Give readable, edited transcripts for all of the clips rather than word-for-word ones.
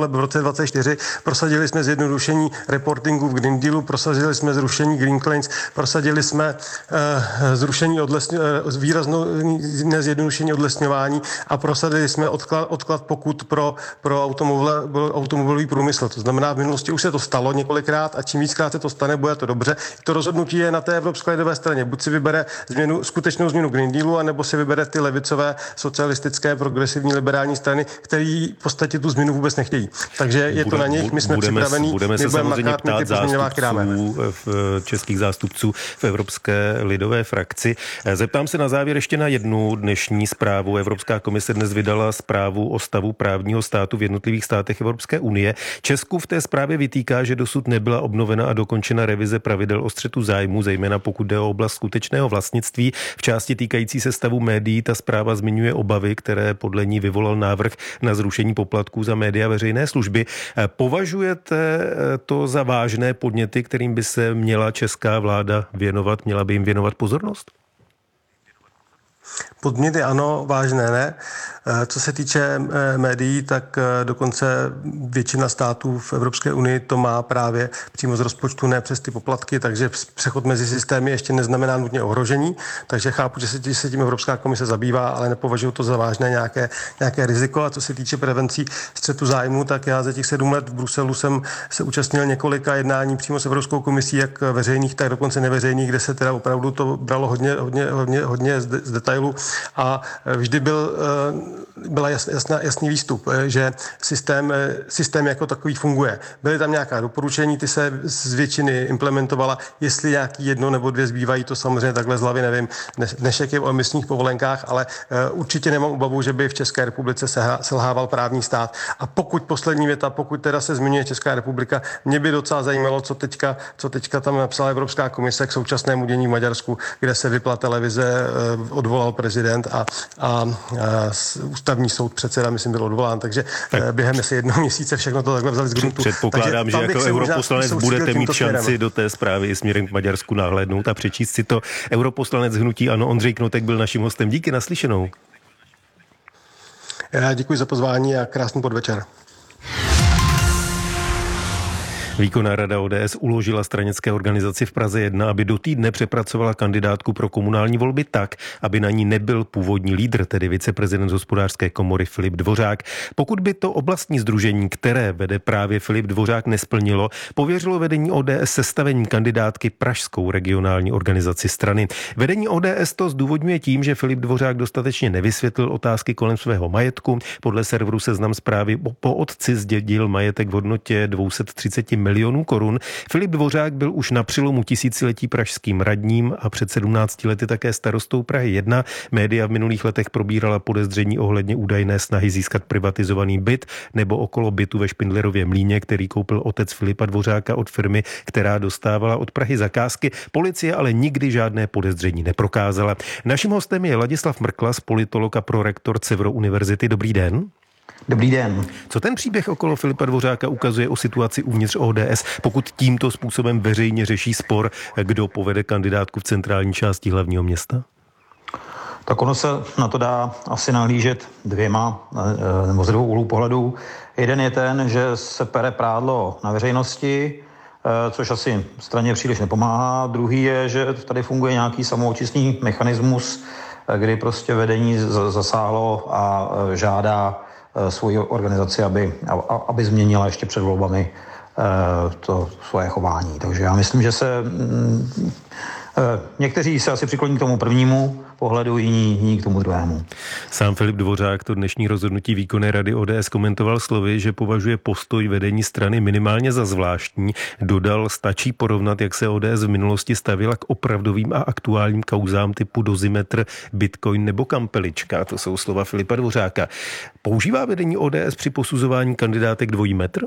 voleb v roce 2024, prosadili jsme zjednodušení reportingu v Green Dealu, prosadili jsme zrušení Green Claims, prosadili jsme zrušení výraznou zjednodušení odlesňování a prosadili jsme odklad pokut pro automobilový průmysl. To znamená, v minulosti už se to stalo několikrát a čím víckrát se to stane, bude to dobře. To rozhodnutí je na té evropské lidové straně. Buď si vybere skutečnou změnu Green Dealu, anebo si vybere ty levicové, socialistické, progresivní, liberální strany, který v podstatě tu změnu vůbec nechtějí. Takže je to na nich, my jsme připraveni. Budeme se samozřejmě ptát českých zástupců v Evropské lidové frakci. Zeptám se na závěr ještě na jednu dnešní zprávu. Evropská komise dnes vydala zprávu o stavu právního státu v jednotlivých státech Evropské unie. Česku v té zprávě vytýká, že dosud nebyla obnovena a dokončena revize pravidel o střetu zájmu, zejména pokud jde o oblast skutečného vlastnictví. V části týkající se stavu médií ta zpráva zmiňuje obavy, které podle ní vyvolal návrh na zrušení poplatků za média veřejné služby. Považujete to za vážné podněty, kterým by se měla česká vláda věnovat, měla by jim věnovat pozornost? Podněty ano, vážné ne. Co se týče médií, tak dokonce většina států v Evropské unii to má právě přímo z rozpočtu, ne přes ty poplatky, takže přechod mezi systémy ještě neznamená nutně ohrožení, takže chápu, že se tím Evropská komise zabývá, ale nepovažuji to za vážné nějaké riziko. A co se týče prevencí střetu zájmu, tak já za těch 7 let v Bruselu jsem se účastnil několika jednání přímo s Evropskou komisí, jak veřejných, tak dokonce neveřejných, kde se teda opravdu to bralo hodně z detailu a vždy byla jasný výstup, že systém jako takový funguje. Byly tam nějaká doporučení, ty se z většiny implementovala, jestli nějaký 1 nebo 2 zbývají, to samozřejmě takhle z hlavy nevím. Dnešek je o emisních povolenkách, ale určitě nemám obavu, že by v České republice selhával právní stát. A pokud teda se zmiňuje Česká republika, mě by docela zajímalo, co teďka tam napsala Evropská komise k současnému dění v Maďarsku, kde se vypla televize, odvolal prezident a ústavní soud předseda, myslím, byl odvolán, takže během asi 1 měsíce všechno to takhle vzali z gruntu. Předpokládám, že jako europoslanec budete mít šanci do té zprávy i směrem k Maďarsku nahlédnout a přečíst si to. Europoslanec hnutí ANO Ondřej Knotek byl naším hostem. Díky, naslyšenou. Já děkuji za pozvání a krásný podvečer. Výkonná rada ODS uložila stranické organizaci v Praze 1, aby do týdne přepracovala kandidátku pro komunální volby tak, aby na ní nebyl původní lídr, tedy viceprezident hospodářské komory Filip Dvořák. Pokud by to oblastní sdružení, které vede právě Filip Dvořák, nesplnilo, pověřilo vedení ODS sestavením kandidátky pražskou regionální organizaci strany. Vedení ODS to zdůvodňuje tím, že Filip Dvořák dostatečně nevysvětlil otázky kolem svého majetku. Podle serveru Seznam Zprávy po otci zdědil majetek v hodnotě 230 milionů korun. Filip Dvořák byl už na přelomu tisíciletí pražským radním a před 17 lety také starostou Prahy 1. Média v minulých letech probírala podezření ohledně údajné snahy získat privatizovaný byt nebo okolo bytu ve Špindlerově Mlýně, který koupil otec Filipa Dvořáka od firmy, která dostávala od Prahy zakázky. Policie ale nikdy žádné podezření neprokázala. Naším hostem je Ladislav Mrklas, politolog a prorektor Cevro univerzity. Dobrý den. Dobrý den. Co ten příběh okolo Filipa Dvořáka ukazuje o situaci uvnitř ODS, pokud tímto způsobem veřejně řeší spor, kdo povede kandidátku v centrální části hlavního města? Tak ono se na to dá asi nahlížet z 2 úhlů pohledu. Jeden je ten, že se pere prádlo na veřejnosti, což asi straně příliš nepomáhá. Druhý je, že tady funguje nějaký samoočistný mechanismus, kdy prostě vedení zasáhlo a žádá svoji organizaci, aby změnila ještě před volbami to svoje chování. Takže já myslím, že někteří se asi přikloní k tomu prvnímu pohledu, jiní k tomu druhému. Sám Filip Dvořák to dnešní rozhodnutí výkonné rady ODS komentoval slovy, že považuje postoj vedení strany minimálně za zvláštní. Dodal, stačí porovnat, jak se ODS v minulosti stavěla k opravdovým a aktuálním kauzám typu Dozimetr, Bitcoin nebo Kampelička. To jsou slova Filipa Dvořáka. Používá vedení ODS při posuzování kandidátek dvojí metr?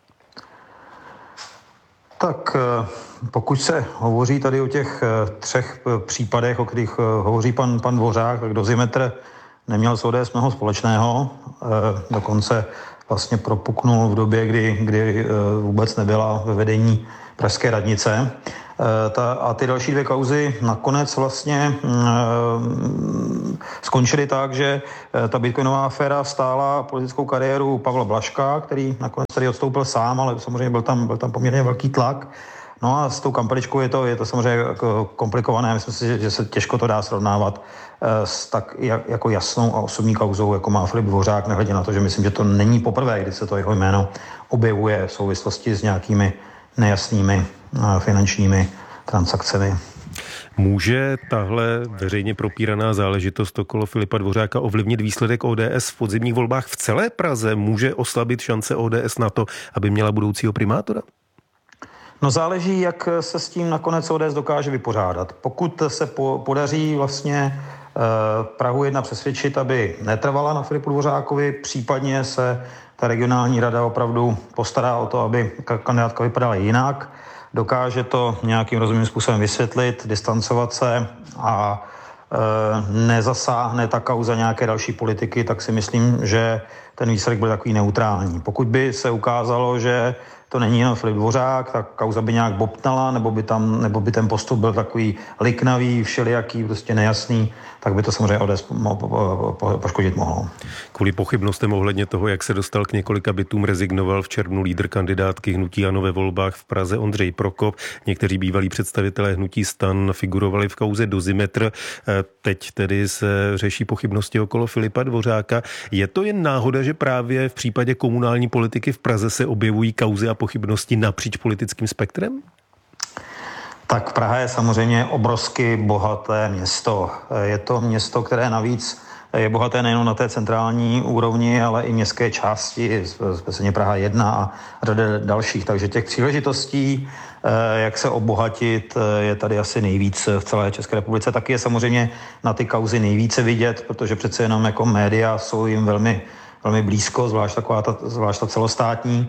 Tak pokud se hovoří tady o těch 3 případech, o kterých hovoří pan Dvořák, tak Dozimetr neměl s ODS mnoho společného. Dokonce vlastně propuknul v době, kdy vůbec nebyla ve vedení pražské radnice. A ty další dvě kauzy nakonec vlastně skončily tak, že ta bitcoinová aféra stála politickou kariéru Pavla Blažka, který nakonec tady odstoupil sám, ale samozřejmě byl tam poměrně velký tlak. No a s tou kampeličkou je to samozřejmě komplikované. Myslím si, že se těžko to dá srovnávat s tak jako jasnou a osobní kauzou, jako má Filip Dvořák, nehledě na to, že myslím, že to není poprvé, kdy se to jeho jméno objevuje v souvislosti s nějakými nejasnými finančními transakcemi. Může tahle veřejně propíraná záležitost okolo Filipa Dvořáka ovlivnit výsledek ODS v podzimních volbách v celé Praze? Může oslabit šance ODS na to, aby měla budoucího primátora? No záleží, jak se s tím nakonec ODS dokáže vypořádat. Pokud se podaří vlastně Prahu 1 přesvědčit, aby netrvala na Filipu Dvořákovi, případně se ta regionální rada opravdu postará o to, aby kandidátka vypadala jinak, dokáže to nějakým rozumným způsobem vysvětlit, distancovat se a nezasáhne ta kauza nějaké další politiky, tak si myslím, že ten výsledek byl takový neutrální. Pokud by se ukázalo, že to není jenom Filip Dvořák, tak kauza by nějak bobtnala, nebo by ten postup byl takový liknavý, všelijaký, prostě nejasný, tak by to samozřejmě ODS poškodit mohlo. Kvůli pochybnostem ohledně toho, jak se dostal k několika bytům, rezignoval v červnu lídr kandidátky hnutí ANO ve volbách v Praze Ondřej Prokop. Někteří bývalí představitelé hnutí STAN figurovali v kauze Dozimetr. Teď tedy se řeší pochybnosti okolo Filipa Dvořáka. Je to jen náhoda, že právě v případě komunální politiky v Praze se objevují kauzy a pochybnosti napříč politickým spektrem? Tak Praha je samozřejmě obrovsky bohaté město. Je to město, které navíc je bohaté nejen na té centrální úrovni, ale i městské části, speciálně Praha 1 a řada dalších. Takže těch příležitostí, jak se obohatit, je tady asi nejvíc v celé České republice. Taky je samozřejmě na ty kauzy nejvíce vidět, protože přece jenom jako média jsou jim velmi, velmi blízko, zvlášť ta celostátní.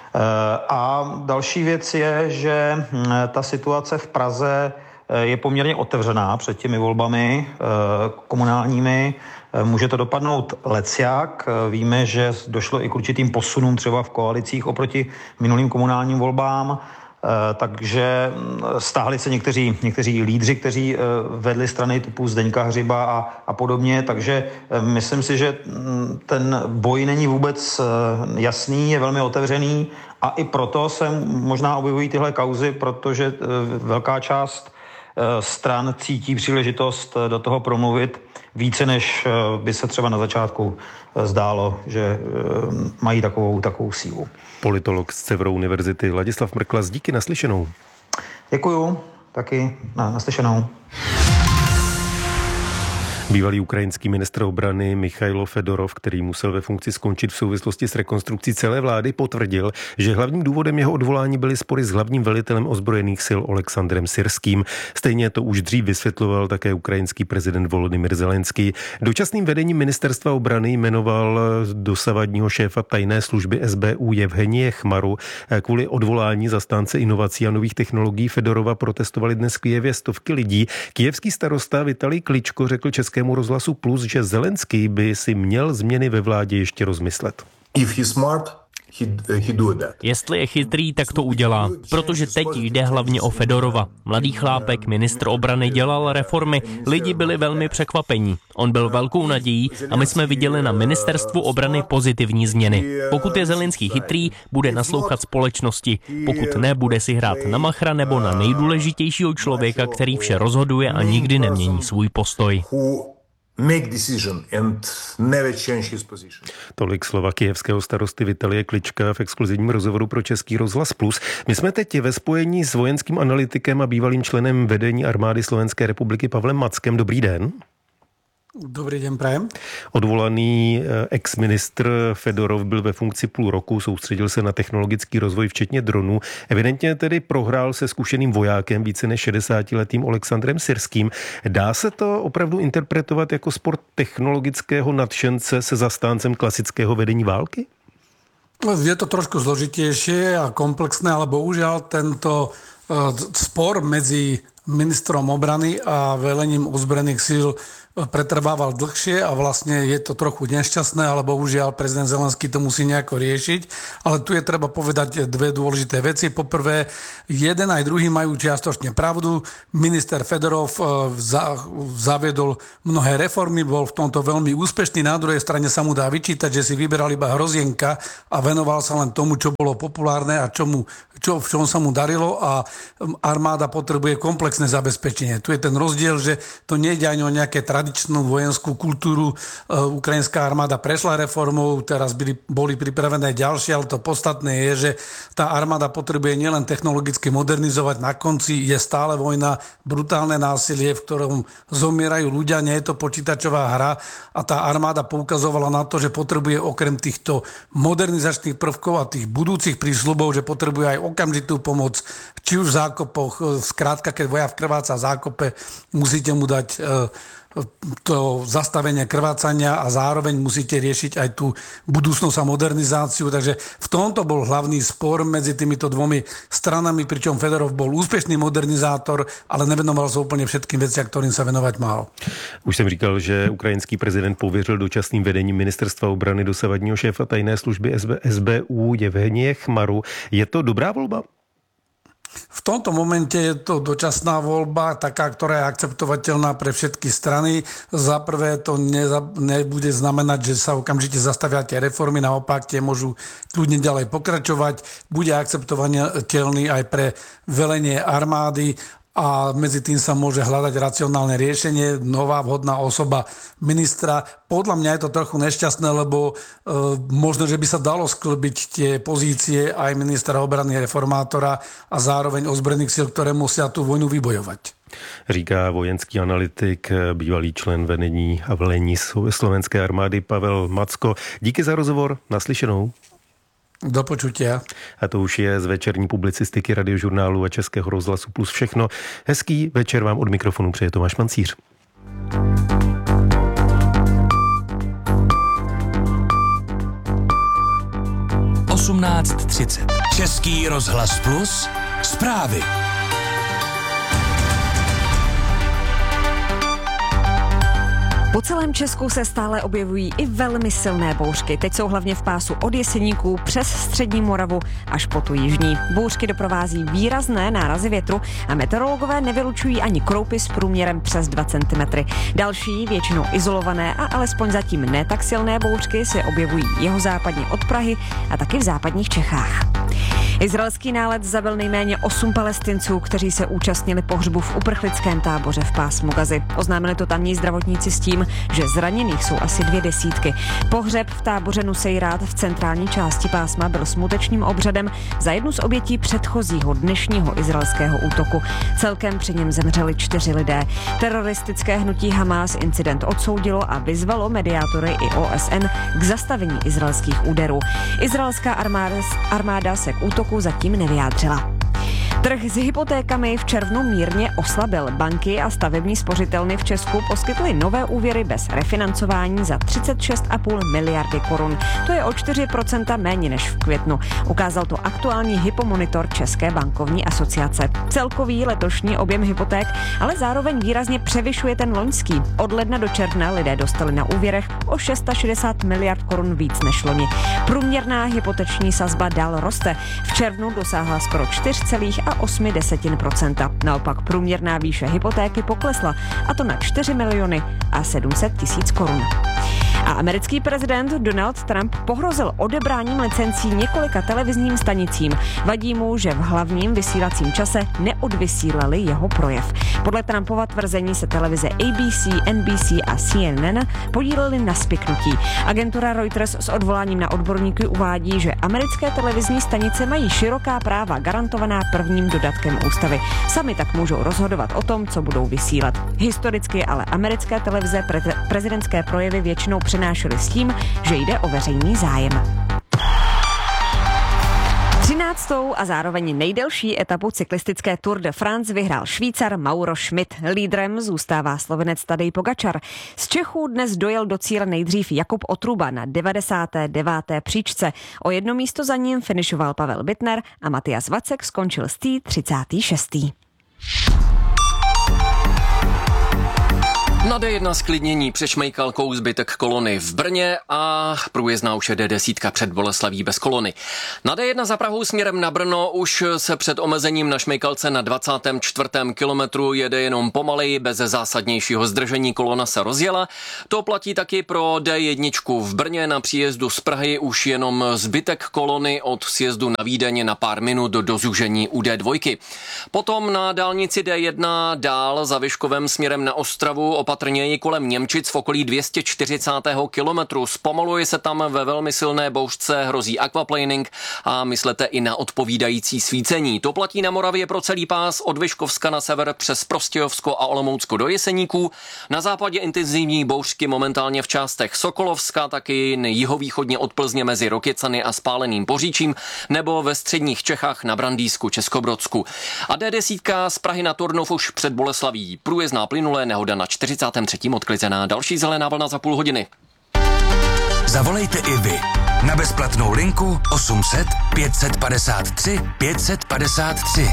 A další věc je, že ta situace v Praze je poměrně otevřená před těmi volbami komunálními. Může to dopadnout lecjak. Víme, že došlo i k určitým posunům třeba v koalicích oproti minulým komunálním volbám. Takže stáhli se někteří lídři, kteří vedli strany typu Zdeňka Hřiba a podobně, takže myslím si, že ten boj není vůbec jasný, je velmi otevřený a i proto se možná objevují tyhle kauzy, protože velká část stran cítí příležitost do toho promluvit více, než by se třeba na začátku zdálo, že mají takovou sílu. Politolog z Cevro univerzity Ladislav Mrklas, díky, naslyšenou. Děkuju, taky naslyšenou. Bývalý ukrajinský ministr obrany Michailo Fedorov, který musel ve funkci skončit v souvislosti s rekonstrukcí celé vlády, potvrdil, že hlavním důvodem jeho odvolání byly spory s hlavním velitelem ozbrojených sil Oleksandrem Syrským. Stejně to už dřív vysvětloval také ukrajinský prezident Volodymyr Zelenský. Dočasným vedením ministerstva obrany jmenoval dosavadního šéfa tajné služby SBU Jevhenije Chmaru. Kvůli odvolání zastánce inovací a nových technologií Fedorova protestovali dnes v Kyjevě stovky lidí. Kyjevský starosta Vitalij Kličko řekl Českému rozhlasu Plus, že Zelenský by si měl změny ve vládě ještě rozmyslet. Jestli je chytrý, tak to udělá, protože teď jde hlavně o Fedorova. Mladý chlápek, ministr obrany, dělal reformy, lidi byli velmi překvapení. On byl velkou nadějí a my jsme viděli na ministerstvu obrany pozitivní změny. Pokud je Zelenský chytrý, bude naslouchat společnosti. Pokud ne, bude si hrát na machra nebo na nejdůležitějšího člověka, který vše rozhoduje a nikdy nemění svůj postoj. Make decision and never change his position. Tolik slova kyjevského starosty Vitalije Klička v exkluzivním rozhovoru pro Český rozhlas Plus. My jsme teď ve spojení s vojenským analytikem a bývalým členem vedení armády Slovenské republiky Pavlem Mackem. Dobrý den. Dobrý den, prajem. Odvolaný ex-ministr Fedorov byl ve funkci půl roku, soustředil se na technologický rozvoj, včetně dronů. Evidentně tedy prohrál se zkušeným vojákem, více než 60letým Oleksandrem Syrským. Dá se to opravdu interpretovat jako sport technologického nadšence se zastáncem klasického vedení války? Je to trošku zložitejšie a komplexné, ale bohužiaľ tento spor medzi ministrom obrany a velením ozbrojených síl pretrvával dlhšie a vlastne je to trochu nešťastné, ale bohužiaľ prezident Zelenský to musí nejako riešiť. Ale tu je treba povedať dve dôležité veci. Poprvé, jeden aj druhý majú čiastočne pravdu. Minister Fedorov zaviedol mnohé reformy, bol v tomto veľmi úspešný. Na druhej strane sa mu dá vyčítať, že si vyberal iba hrozienka a venoval sa len tomu, čo bolo populárne a v čom sa mu darilo, a armáda potrebuje komplexné zabezpečenie. Tu je ten rozdiel, že to nejde ani o nejaké tradičnú vojenskú kultúru. Ukrajinská armáda prešla reformou, teraz boli pripravené ďalšie, ale to podstatné je, že tá armáda potrebuje nielen technologicky modernizovať, na konci je stále vojna, brutálne násilie, v ktorom zomierajú ľudia, nie je to počítačová hra, a tá armáda poukazovala na to, že potrebuje okrem týchto modernizačných prvkov a tých budúcich prísľubov, že potrebuje aj okamžitú pomoc, či už v zákopoch, skrátka, keď vojak krváca v zákope, musíte mu dať to zastavenie krvácania a zároveň musíte riešiť aj tú budúcnosť a modernizáciu. Takže v tomto bol hlavný spor medzi týmito dvomi stranami, pričom Fedorov bol úspešný modernizátor, ale nevenoval sa úplne všetkým veciam, ktorým sa venovať mal. Už jsem říkal, že ukrajinský prezident pověřil dočasným vedením ministerstva obrany dosavadního šéfa tajné služby SBU Jevhenije Chmaru. Je to dobrá volba? V tomto momente je to dočasná voľba, taká, ktorá je akceptovateľná pre všetky strany. Za prvé to nebude znamenať, že sa okamžite zastavia tie reformy, naopak tie môžu kľudne ďalej pokračovať. Bude akceptovateľný aj pre velenie armády a medzi tým sa môže hľadať racionálne riešenie, nová vhodná osoba ministra. Podľa mňa je to trochu nešťastné, lebo možno, že by sa dalo sklbiť tie pozície aj ministra obrany, reformátora a zároveň ozbrojených síl, ktoré musia tú vojnu vybojovať. Říká vojenský analytik, bývalý člen vedení a velení slovenské armády Pavel Macko. Díky za rozhovor, naslyšenou. Do počutia. A to už je z večerní publicistiky Radiožurnálu a Českého rozhlasu Plus všechno. Hezký večer vám od mikrofonu přeje Tomáš Mancíř. Český rozhlas Plus zprávy. Po celém Česku se stále objevují i velmi silné bouřky. Teď jsou hlavně v pásu od Jeseníků přes střední Moravu až po tu jižní. Bouřky doprovází výrazné nárazy větru a meteorologové nevylučují ani kroupy s průměrem přes 2 cm. Další, většinou izolované a alespoň zatím ne tak silné bouřky se objevují jihozápadně od Prahy a taky v západních Čechách. Izraelský nálet zabil nejméně 8 Palestinců, kteří se účastnili pohřbu v uprchlickém táboře v pásmu Gazy. Oznámili to tamní zdravotníci s tím, že zraněných jsou asi 200. Pohřeb v táboře Nusejrát v centrální části pásma byl smutečným obřadem za jednu z obětí předchozího dnešního izraelského útoku. Celkem při něm zemřeli 4 lidé. Teroristické hnutí Hamas incident odsoudilo a vyzvalo mediátory i OSN k zastavení izraelských úderů. Izraelská armáda se k útoku zatím nevyjádřila. Trh s hypotékami v červnu mírně oslabil. Banky a stavební spořitelny v Česku poskytly nové úvěry bez refinancování za 36,5 miliardy korun. To je o 4% méně než v květnu. Ukázal to aktuální hypomonitor České bankovní asociace. Celkový letošní objem hypoték ale zároveň výrazně převyšuje ten loňský. Od ledna do června lidé dostali na úvěrech o 660 miliard korun víc než loni. Průměrná hypoteční sazba dál roste. V červnu dosáhla skoro 4,8%. Naopak průměrná výše hypotéky poklesla, a to na 4 miliony a 700 tisíc korun. A americký prezident Donald Trump pohrozil odebráním licencí několika televizním stanicím. Vadí mu, že v hlavním vysílacím čase neodvysílali jeho projev. Podle Trumpova tvrzení se televize ABC, NBC a CNN podílely na spiknutí. Agentura Reuters s odvoláním na odborníky uvádí, že americké televizní stanice mají široká práva garantovaná prvním dodatkem ústavy. Sami tak můžou rozhodovat o tom, co budou vysílat. Historicky ale americké televize prezidentské projevy většinou přenášely s tím, že jde o veřejný zájem. 13. a zároveň nejdelší etapu cyklistické Tour de France vyhrál Švýcar Mauro Schmid. Lídrem zůstává Slovenec Tadej Pogačar. Z Čechů dnes dojel do cíle nejdřív Jakub Otruba na 99. příčce. O jedno místo za ním finišoval Pavel Bittner a Matias Vacek skončil z 36. Na D1 zklidnění přešmejkalkou zbytek kolony v Brně a průjezdná už jede D10 před Boleslaví bez kolony. Na D1 za Prahou směrem na Brno už se před omezením na šmejkalce na 24. kilometru jede jenom pomaleji, bez zásadnějšího zdržení, kolona se rozjela. To platí taky pro D1 v Brně, na příjezdu z Prahy už jenom zbytek kolony od sjezdu na Vídeň na pár minut do zúžení u D2. Potom na dálnici D1 dál za Vyškovem směrem na Ostravu opatrněji kolem Němčic v okolí 240. kilometru. Zpomaluje se tam ve velmi silné bouřce, hrozí aquaplaning a myslete i na odpovídající svícení. To platí na Moravě pro celý pás od Vyškovska na sever přes Prostějovsko a Olomoucko do Jeseníků. Na západě intenzivní bouřky momentálně v částech Sokolovska, taky jihovýchodně od Plzně mezi Rokycany a Spáleným Poříčím nebo ve středních Čechách na Brandýsku, Českobrodsku. A D10 z Prahy na Turnov už před Boleslaví. Průjezdná plynulé, nehoda na 43. odklizená. Další zelená vlna za půl hodiny. Zavolejte i vy na bezplatnou linku 800 553 553.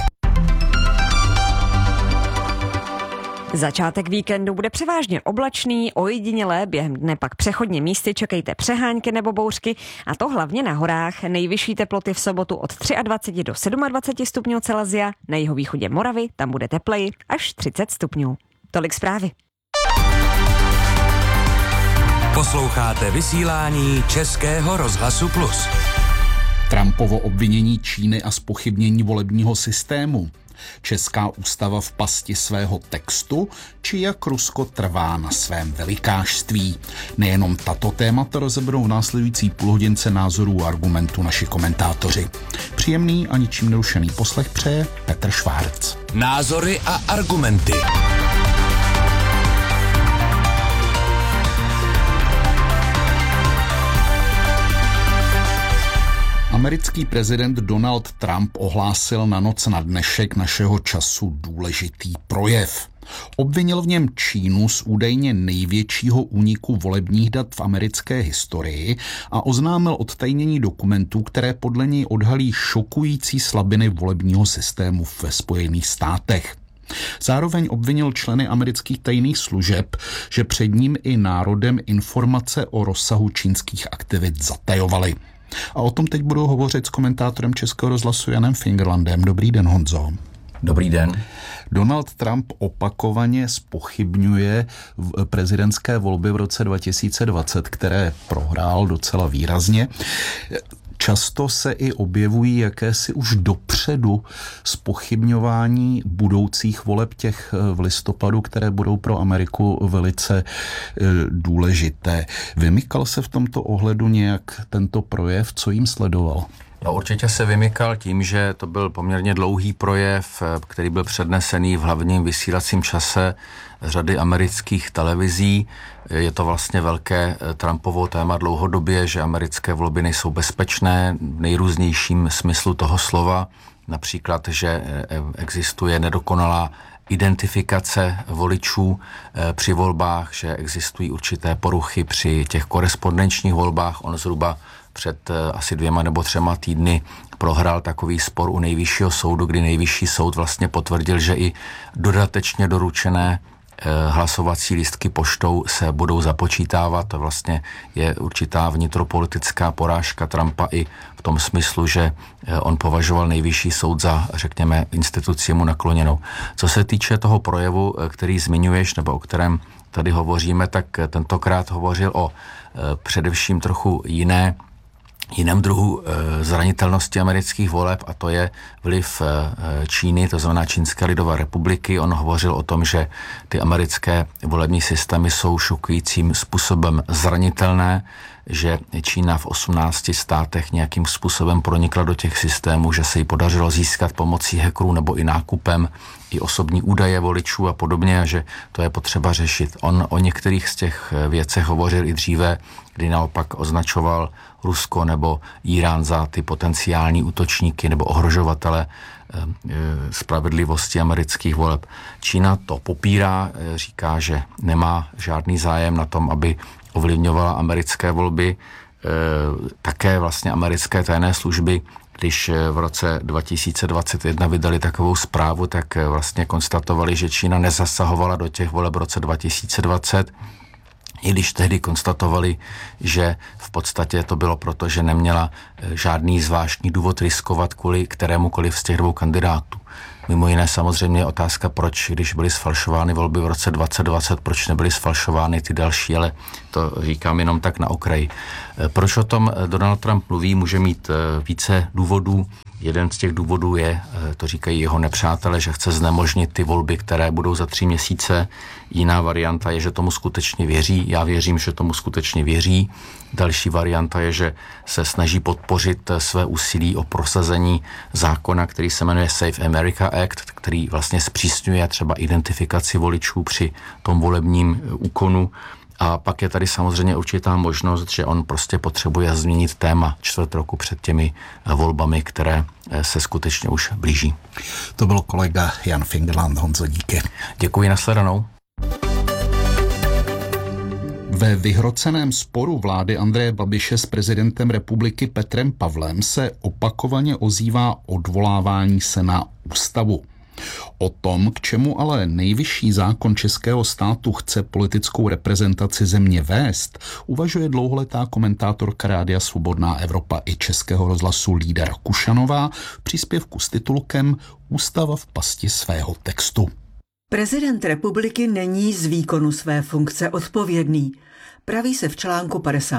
Začátek víkendu bude převážně oblačný, ojedinělé, během dne pak přechodně místy čekejte přehánky nebo bouřky, a to hlavně na horách. Nejvyšší teploty v sobotu od 23 do 27 stupňů Celsia, na jihovýchodě Moravy tam bude tepleji až 30 stupňů. Tolik zprávy. Posloucháte vysílání Českého rozhlasu Plus. Trumpovo obvinění Číny a zpochybnění volebního systému. Česká ústava v pasti svého textu, či jak Rusko trvá na svém velikášství. Nejenom tato témata rozeberou v následující půlhodince názorů a argumentů naši komentátoři. Příjemný a ničím nerušený poslech přeje Petr Švárc. Názory a argumenty. Americký prezident Donald Trump ohlásil na noc na dnešek našeho času důležitý projev. Obvinil v něm Čínu z údajně největšího úniku volebních dat v americké historii a oznámil odtajnění dokumentů, které podle něj odhalí šokující slabiny volebního systému ve Spojených státech. Zároveň obvinil členy amerických tajných služeb, že před ním i národem informace o rozsahu čínských aktivit zatajovali. A o tom teď budu hovořit s komentátorem Českého rozhlasu Janem Fingerlandem. Dobrý den, Honzo. Dobrý den. Donald Trump opakovaně zpochybňuje prezidentské volby v roce 2020, které prohrál docela výrazně. Často se i objevují jakési už dopředu zpochybňování budoucích voleb těch v listopadu, které budou pro Ameriku velice důležité. Vymykal se v tomto ohledu nějak tento projev, co jim sledoval? No, určitě se vymykal tím, že to byl poměrně dlouhý projev, který byl přednesený v hlavním vysílacím čase řady amerických televizí. Je to vlastně velké Trumpovo téma dlouhodobě, že americké volby nejsou bezpečné v nejrůznějším smyslu toho slova. Například, že existuje nedokonalá identifikace voličů při volbách, že existují určité poruchy při těch korespondenčních volbách. On zhruba před asi 2 nebo 3 týdny prohrál takový spor u nejvyššího soudu, kdy nejvyšší soud vlastně potvrdil, že i dodatečně doručené hlasovací lístky poštou se budou započítávat. To vlastně je určitá vnitropolitická porážka Trumpa i v tom smyslu, že on považoval nejvyšší soud za, řekněme, instituci mu nakloněnou. Co se týče toho projevu, který zmiňuješ, nebo o kterém tady hovoříme, tak tentokrát hovořil o především trochu jiném druhu zranitelnosti amerických voleb, a to je vliv Číny, to znamená Čínské lidové republiky. On hovořil o tom, že ty americké volební systémy jsou šokujícím způsobem zranitelné, že Čína v 18 státech nějakým způsobem pronikla do těch systémů, že se jí podařilo získat pomocí hackerů nebo i nákupem i osobní údaje voličů a podobně, a že to je potřeba řešit. On o některých z těch věcech hovořil i dříve, kdy naopak označoval Rusko nebo Irán za ty potenciální útočníky nebo ohrožovatele spravedlivosti amerických voleb. Čína to popírá, říká, že nemá žádný zájem na tom, aby ovlivňovala americké volby. Také vlastně americké tajné služby když v roce 2021 vydali takovou zprávu, tak vlastně konstatovali, že Čína nezasahovala do těch voleb v roce 2020, i když tehdy konstatovali, že v podstatě to bylo proto, že neměla žádný zvláštní důvod riskovat kvůli kterémukoliv z těch dvou kandidátů. Mimo jiné samozřejmě je otázka, proč, když byly sfalšovány volby v roce 2020, proč nebyly sfalšovány ty další, ale to říkám jenom tak na okraji. Proč o tom Donald Trump mluví, může mít více důvodů. Jeden z těch důvodů je, to říkají jeho nepřátelé, že chce znemožnit ty volby, které budou za 3 měsíce. Jiná varianta je, že tomu skutečně věří. Já věřím, že tomu skutečně věří. Další varianta je, že se snaží podpořit své úsilí o prosazení zákona, který se jmenuje Save America Act, který vlastně zpřísňuje třeba identifikaci voličů při tom volebním úkonu. A pak je tady samozřejmě určitá možnost, že on prostě potřebuje změnit téma 4 roku před těmi volbami, které se skutečně už blíží. To byl kolega Jan Fingerland. Honzo, díky. Děkuji, nashledanou. Ve vyhroceném sporu vlády Andreje Babiše s prezidentem republiky Petrem Pavlem se opakovaně ozývá odvolávání se na ústavu. O tom, k čemu ale nejvyšší zákon českého státu chce politickou reprezentaci země vést, uvažuje dlouholetá komentátorka Rádia Svobodná Evropa i Českého rozhlasu Lída Rakušanová v příspěvku s titulkem Ústava v pasti svého textu. Prezident republiky není z výkonu své funkce odpovědný. Praví se v článku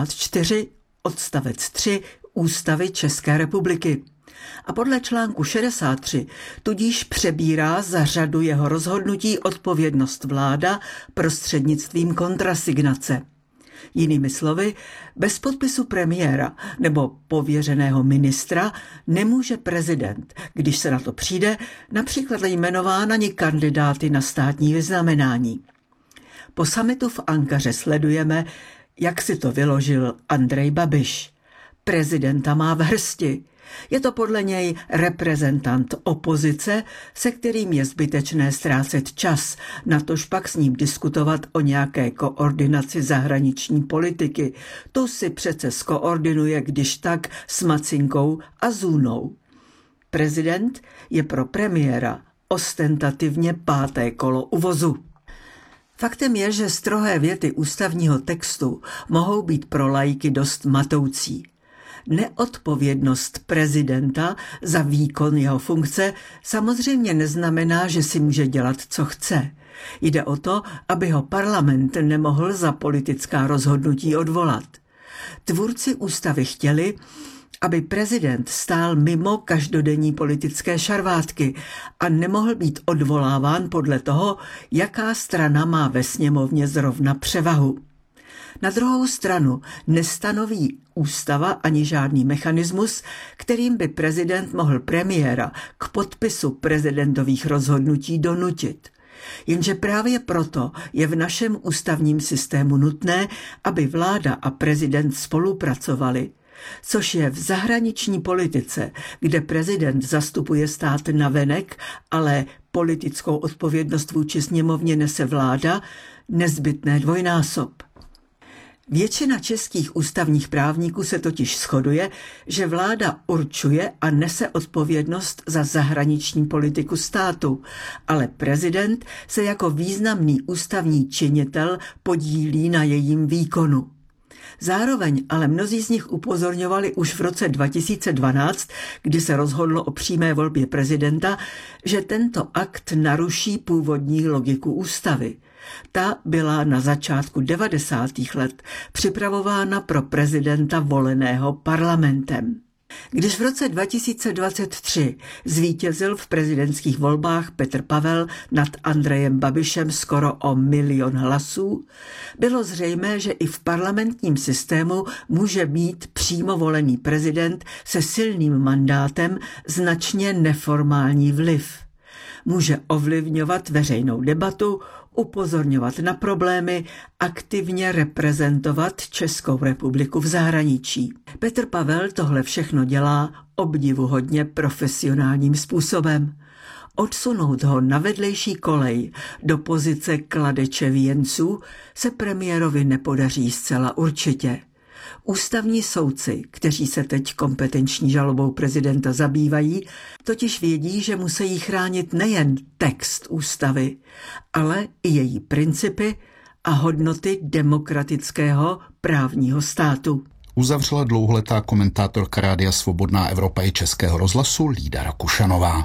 54 odstavec 3 Ústavy České republiky. A podle článku 63 tudíž přebírá za řadu jeho rozhodnutí odpovědnost vláda prostřednictvím kontrasignace. Jinými slovy, bez podpisu premiéra nebo pověřeného ministra nemůže prezident, když se na to přijde, například jmenován ani kandidáty na státní vyznamenání. Po summitu v Ankaře sledujeme, jak si to vyložil Andrej Babiš. Prezidenta má v hrsti. Je to podle něj reprezentant opozice, se kterým je zbytečné ztrácet čas, natož pak s ním diskutovat o nějaké koordinaci zahraniční politiky. Tu si přece skoordinuje když tak s Macinkou a Zůnou. Prezident je pro premiéra ostentativně 5. kolo u vozu. Faktem je, že strohé věty ústavního textu mohou být pro laiky dost matoucí. Neodpovědnost prezidenta za výkon jeho funkce samozřejmě neznamená, že si může dělat, co chce. Jde o to, aby ho parlament nemohl za politická rozhodnutí odvolat. Tvůrci ústavy chtěli, aby prezident stál mimo každodenní politické šarvátky a nemohl být odvoláván podle toho, jaká strana má ve sněmovně zrovna převahu. Na druhou stranu nestanoví ústava ani žádný mechanismus, kterým by prezident mohl premiéra k podpisu prezidentových rozhodnutí donutit. Jenže právě proto je v našem ústavním systému nutné, aby vláda a prezident spolupracovali, což je v zahraniční politice, kde prezident zastupuje stát navenek, ale politickou odpovědnost vůči sněmovně nese vláda, nezbytné dvojnásob. Většina českých ústavních právníků se totiž shoduje, že vláda určuje a nese odpovědnost za zahraniční politiku státu, ale prezident se jako významný ústavní činitel podílí na jejím výkonu. Zároveň ale mnozí z nich upozorňovali už v roce 2012, kdy se rozhodlo o přímé volbě prezidenta, že tento akt naruší původní logiku ústavy. Ta byla na začátku 90. let připravována pro prezidenta voleného parlamentem. Když v roce 2023 zvítězil v prezidentských volbách Petr Pavel nad Andrejem Babišem skoro o 1 milion hlasů, bylo zřejmé, že i v parlamentním systému může být přímo volený prezident se silným mandátem značně neformální vliv. Může ovlivňovat veřejnou debatu, upozorňovat na problémy, aktivně reprezentovat Českou republiku v zahraničí. Petr Pavel tohle všechno dělá obdivuhodně profesionálním způsobem. Odsunout ho na vedlejší kolej do pozice kladeče věnců se premiérovi nepodaří zcela určitě. Ústavní soudci, kteří se teď kompetenční žalobou prezidenta zabývají, totiž vědí, že musí chránit nejen text ústavy, ale i její principy a hodnoty demokratického právního státu. Uzavřela dlouholetá komentátorka Rádia Svobodná Evropa i Českého rozhlasu Lída Rakušanová.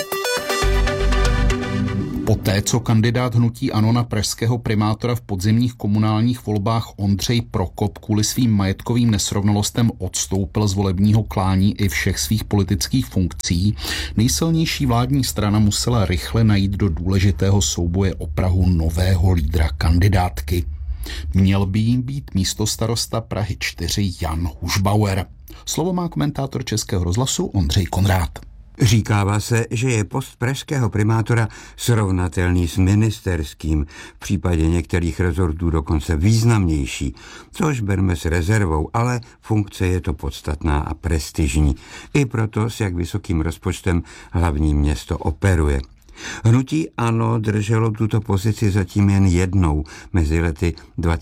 Poté, co kandidát hnutí ANO na pražského primátora v podzimních komunálních volbách Ondřej Prokop kvůli svým majetkovým nesrovnalostem odstoupil z volebního klání i všech svých politických funkcí, nejsilnější vládní strana musela rychle najít do důležitého souboje o Prahu nového lídra kandidátky. Měl by jim být místostarosta Prahy 4 Jan Hušbauer. Slovo má komentátor Českého rozhlasu Ondřej Konrád. Říkává se, že je post pražského primátora srovnatelný s ministerským, v případě některých rezortů dokonce významnější, což berme s rezervou, ale funkce je to podstatná a prestižní. I proto, s jak vysokým rozpočtem hlavní město operuje. Hnutí ANO drželo tuto pozici zatím jen jednou mezi lety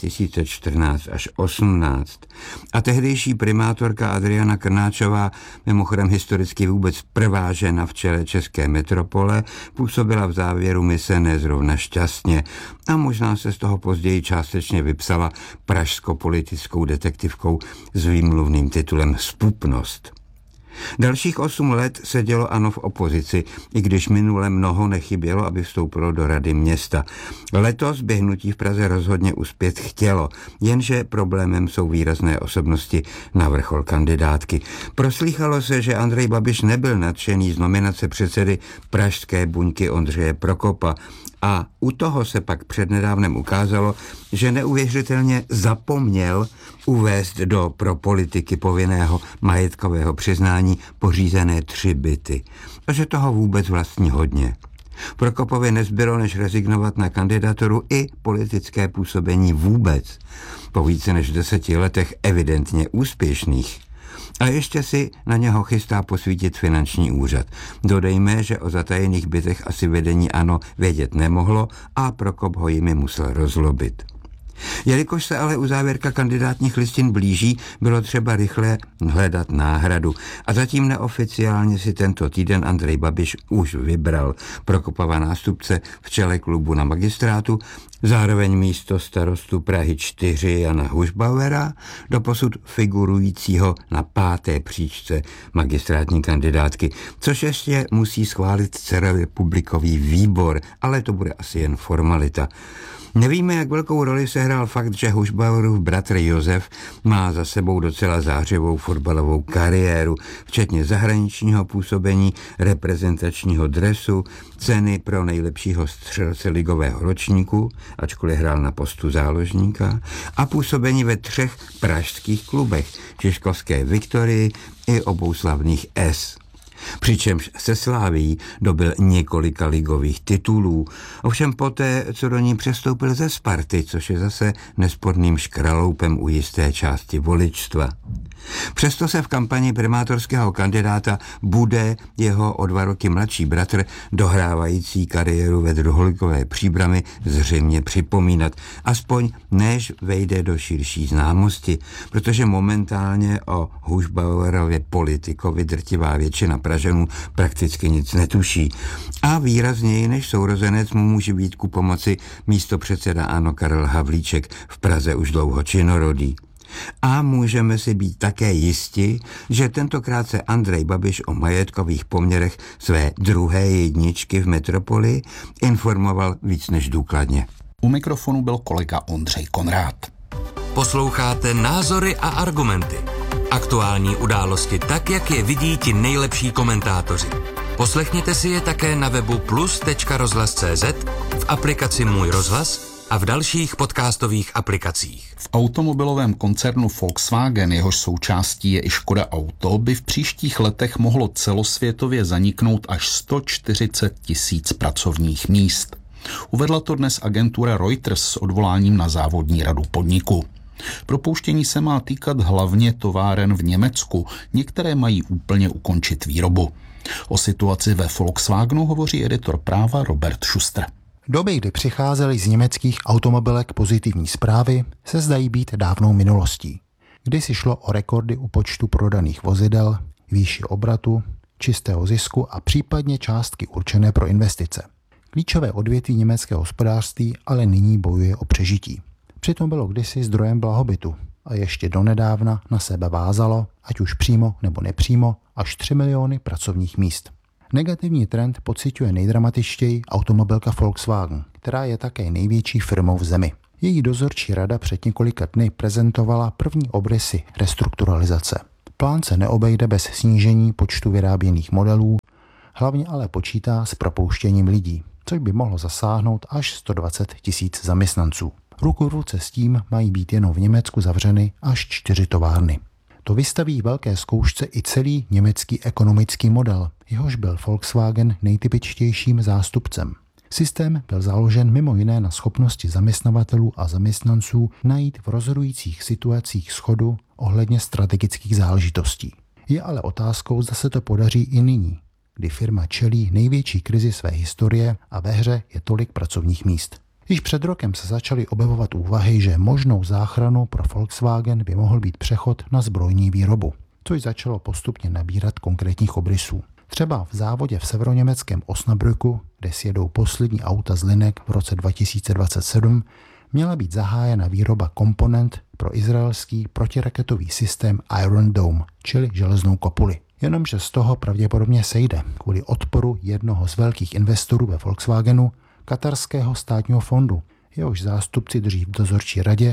2014 až 2018. A tehdejší primátorka Adriana Krnáčová, mimochodem historicky vůbec prvá žena v čele české metropole, působila v závěru mise nezrovna šťastně a možná se z toho později částečně vypsala pražsko-politickou detektivkou s výmluvným titulem Spupnost. Dalších 8 let sedělo ANO v opozici, i když minule mnoho nechybělo, aby vstoupilo do Rady města. Letos by hnutí v Praze rozhodně uspět chtělo, jenže problémem jsou výrazné osobnosti na vrchol kandidátky. Proslýchalo se, že Andrej Babiš nebyl nadšený z nominace předsedy pražské buňky Ondřeje Prokopa, a u toho se pak přednedávnem ukázalo, že neuvěřitelně zapomněl uvést pro politiky povinného majetkového přiznání pořízené 3 byty. A že toho vůbec vlastní hodně. Prokopovi nezbylo, než rezignovat na kandidaturu i politické působení vůbec. Po více než 10 letech evidentně úspěšných. A ještě si na něho chystá posvítit finanční úřad. Dodejme, že o zatajených bytech asi vedení ANO vědět nemohlo a Prokop ho jimi musel rozlobit. Jelikož se ale uzávěrka kandidátních listin blíží, bylo třeba rychle hledat náhradu. A zatím neoficiálně si tento týden Andrej Babiš už vybral Prokopova nástupce v čele klubu na magistrátu, zároveň místo starostu Prahy 4 Jana Hušbauera, doposud figurujícího na 5. příčce magistrátní kandidátky, což ještě musí schválit celorepublikový výbor, ale to bude asi jen formalita. Nevíme, jak velkou roli sehrál fakt, že Hušbauerův bratr Josef má za sebou docela zářivou fotbalovou kariéru, včetně zahraničního působení, reprezentačního dresu, ceny pro nejlepšího střelce ligového ročníku, ačkoliv hrál na postu záložníka, a působení ve 3 pražských klubech, Žižkovské Viktorii i obou slavných S. Přičemž se Slavií dobyl několika ligových titulů, ovšem poté, co do ní přestoupil ze Sparty, což je zase nesporným škraloupem u jisté části voličstva. Přesto se v kampani primátorského kandidáta bude jeho o 2 roky mladší bratr, dohrávající kariéru ve druholigové Příbrami, zřejmě připomínat, aspoň než vejde do širší známosti, protože momentálně o Hušbauerově politikovi drtivá většina Pražanů prakticky nic netuší. A výrazněji než sourozenec mu může být ku pomoci místopředseda ANO Karel Havlíček, v Praze už dlouho činorodý. A můžeme si být také jisti, že tentokrát se Andrej Babiš o majetkových poměrech své druhé jedničky v metropoli informoval víc než důkladně. U mikrofonu byl kolega Ondřej Konrád. Posloucháte Názory a argumenty. Aktuální události tak, jak je vidí ti nejlepší komentátoři. Poslechněte si je také na webu plus.rozhlas.cz, v aplikaci Můj rozhlas a v dalších podcastových aplikacích. V automobilovém koncernu Volkswagen, jehož součástí je i Škoda Auto, by v příštích letech mohlo celosvětově zaniknout až 140 000 pracovních míst. Uvedla to dnes agentura Reuters s odvoláním na závodní radu podniku. Propouštění se má týkat hlavně továren v Německu, některé mají úplně ukončit výrobu. O situaci ve Volkswagenu hovoří editor Práva Robert Schuster. Doby, kdy přicházely z německých automobilek pozitivní zprávy, se zdají být dávnou minulostí. kdy si šlo o rekordy u počtu prodaných vozidel, výši obratu, čistého zisku a případně částky určené pro investice. Klíčové odvětví německého hospodářství ale nyní bojuje o přežití. Přitom bylo kdysi zdrojem blahobytu a ještě donedávna na sebe vázalo, ať už přímo nebo nepřímo, až 3 miliony pracovních míst. Negativní trend pociťuje nejdramatičtěji automobilka Volkswagen, která je také největší firmou v zemi. Její dozorčí rada před několika dny prezentovala první obrysy restrukturalizace. Plán se neobejde bez snížení počtu vyráběných modelů, hlavně ale počítá s propouštěním lidí, což by mohlo zasáhnout až 120 000 zaměstnanců. Ruku v ruce s tím mají být jenom v Německu zavřeny až 4 továrny. To vystaví velké zkoušce i celý německý ekonomický model, jehož byl Volkswagen nejtypičtějším zástupcem. Systém byl založen mimo jiné na schopnosti zaměstnavatelů a zaměstnanců najít v rozhodujících situacích shodu ohledně strategických záležitostí. Je ale otázkou, zda se to podaří i nyní, kdy firma čelí největší krizi své historie a ve hře je tolik pracovních míst. Již před rokem se začaly objevovat úvahy, že možnou záchranu pro Volkswagen by mohl být přechod na zbrojní výrobu, což začalo postupně nabírat konkrétních obrysů. Třeba v závodě v severoněmeckém Osnabrücku, kde sjedou poslední auta z linek v roce 2027, měla být zahájena výroba komponent pro izraelský protiraketový systém Iron Dome, čili železnou kopuli. Jenomže z toho pravděpodobně sejde kvůli odporu jednoho z velkých investorů ve Volkswagenu, katarského státního fondu, jehož zástupci drží v dozorčí radě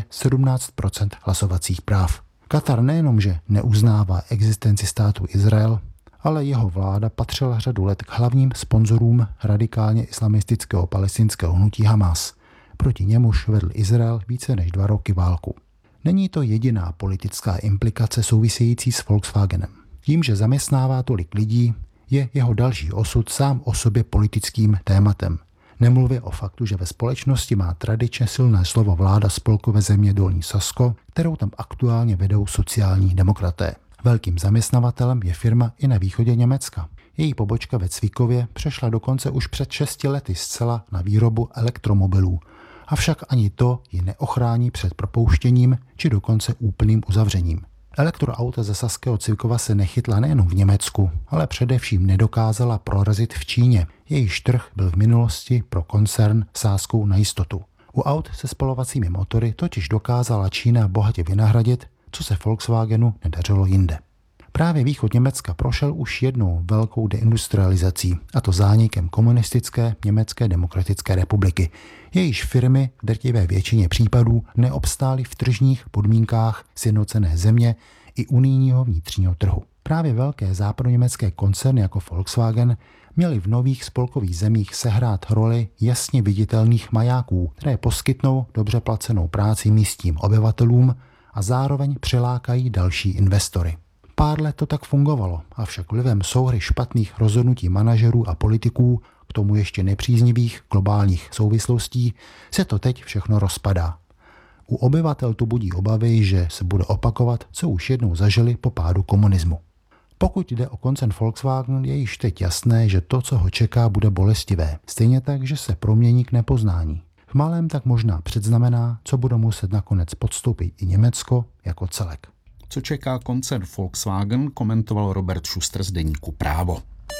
17% hlasovacích práv. Katar nejenom, že neuznává existenci státu Izrael, ale jeho vláda patřila řadu let k hlavním sponzorům radikálně islamistického palestinského hnutí Hamas. Proti němuž vedl Izrael více než 2 roky válku. Není to jediná politická implikace související s Volkswagenem. Tím, že zaměstnává tolik lidí, je jeho další osud sám o sobě politickým tématem. Nemluvě o faktu, že ve společnosti má tradičně silné slovo vláda spolkové země Dolní Sasko, kterou tam aktuálně vedou sociální demokraté. Velkým zaměstnavatelem je firma i na východě Německa. Její pobočka ve Cvikově přešla dokonce už před 6 lety zcela na výrobu elektromobilů. Avšak ani to ji neochrání před propouštěním či dokonce úplným uzavřením. Elektroauta ze saského Cvikova se nechytla nejen v Německu, ale především nedokázala prorazit v Číně. Jejíž trh byl v minulosti pro koncern sázkou na jistotu. U aut se spalovacími motory totiž dokázala Čína bohatě vynahradit, co se Volkswagenu nedařilo jinde. Právě východ Německa prošel už jednou velkou deindustrializací, a to zánikem komunistické Německé demokratické republiky. Jejíž firmy v drtivé většině případů neobstály v tržních podmínkách sjednocené země i unijního vnitřního trhu. Právě velké západoněmecké koncerny jako Volkswagen měly v nových spolkových zemích sehrát roli jasně viditelných majáků, které poskytnou dobře placenou práci místním obyvatelům a zároveň přilákají další investory. Pár let to tak fungovalo, avšak vlivem souhry špatných rozhodnutí manažerů a politiků, k tomu ještě nepříznivých globálních souvislostí, se to teď všechno rozpadá. U obyvatel tu budí obavy, že se bude opakovat, co už jednou zažili po pádu komunismu. Pokud jde o koncern Volkswagen, je již teď jasné, že to, co ho čeká, bude bolestivé. Stejně tak, že se promění k nepoznání. V malém tak možná předznamená, co bude muset nakonec podstoupit i Německo jako celek. Co čeká koncern Volkswagen, komentoval Robert Schuster z deníku Právo.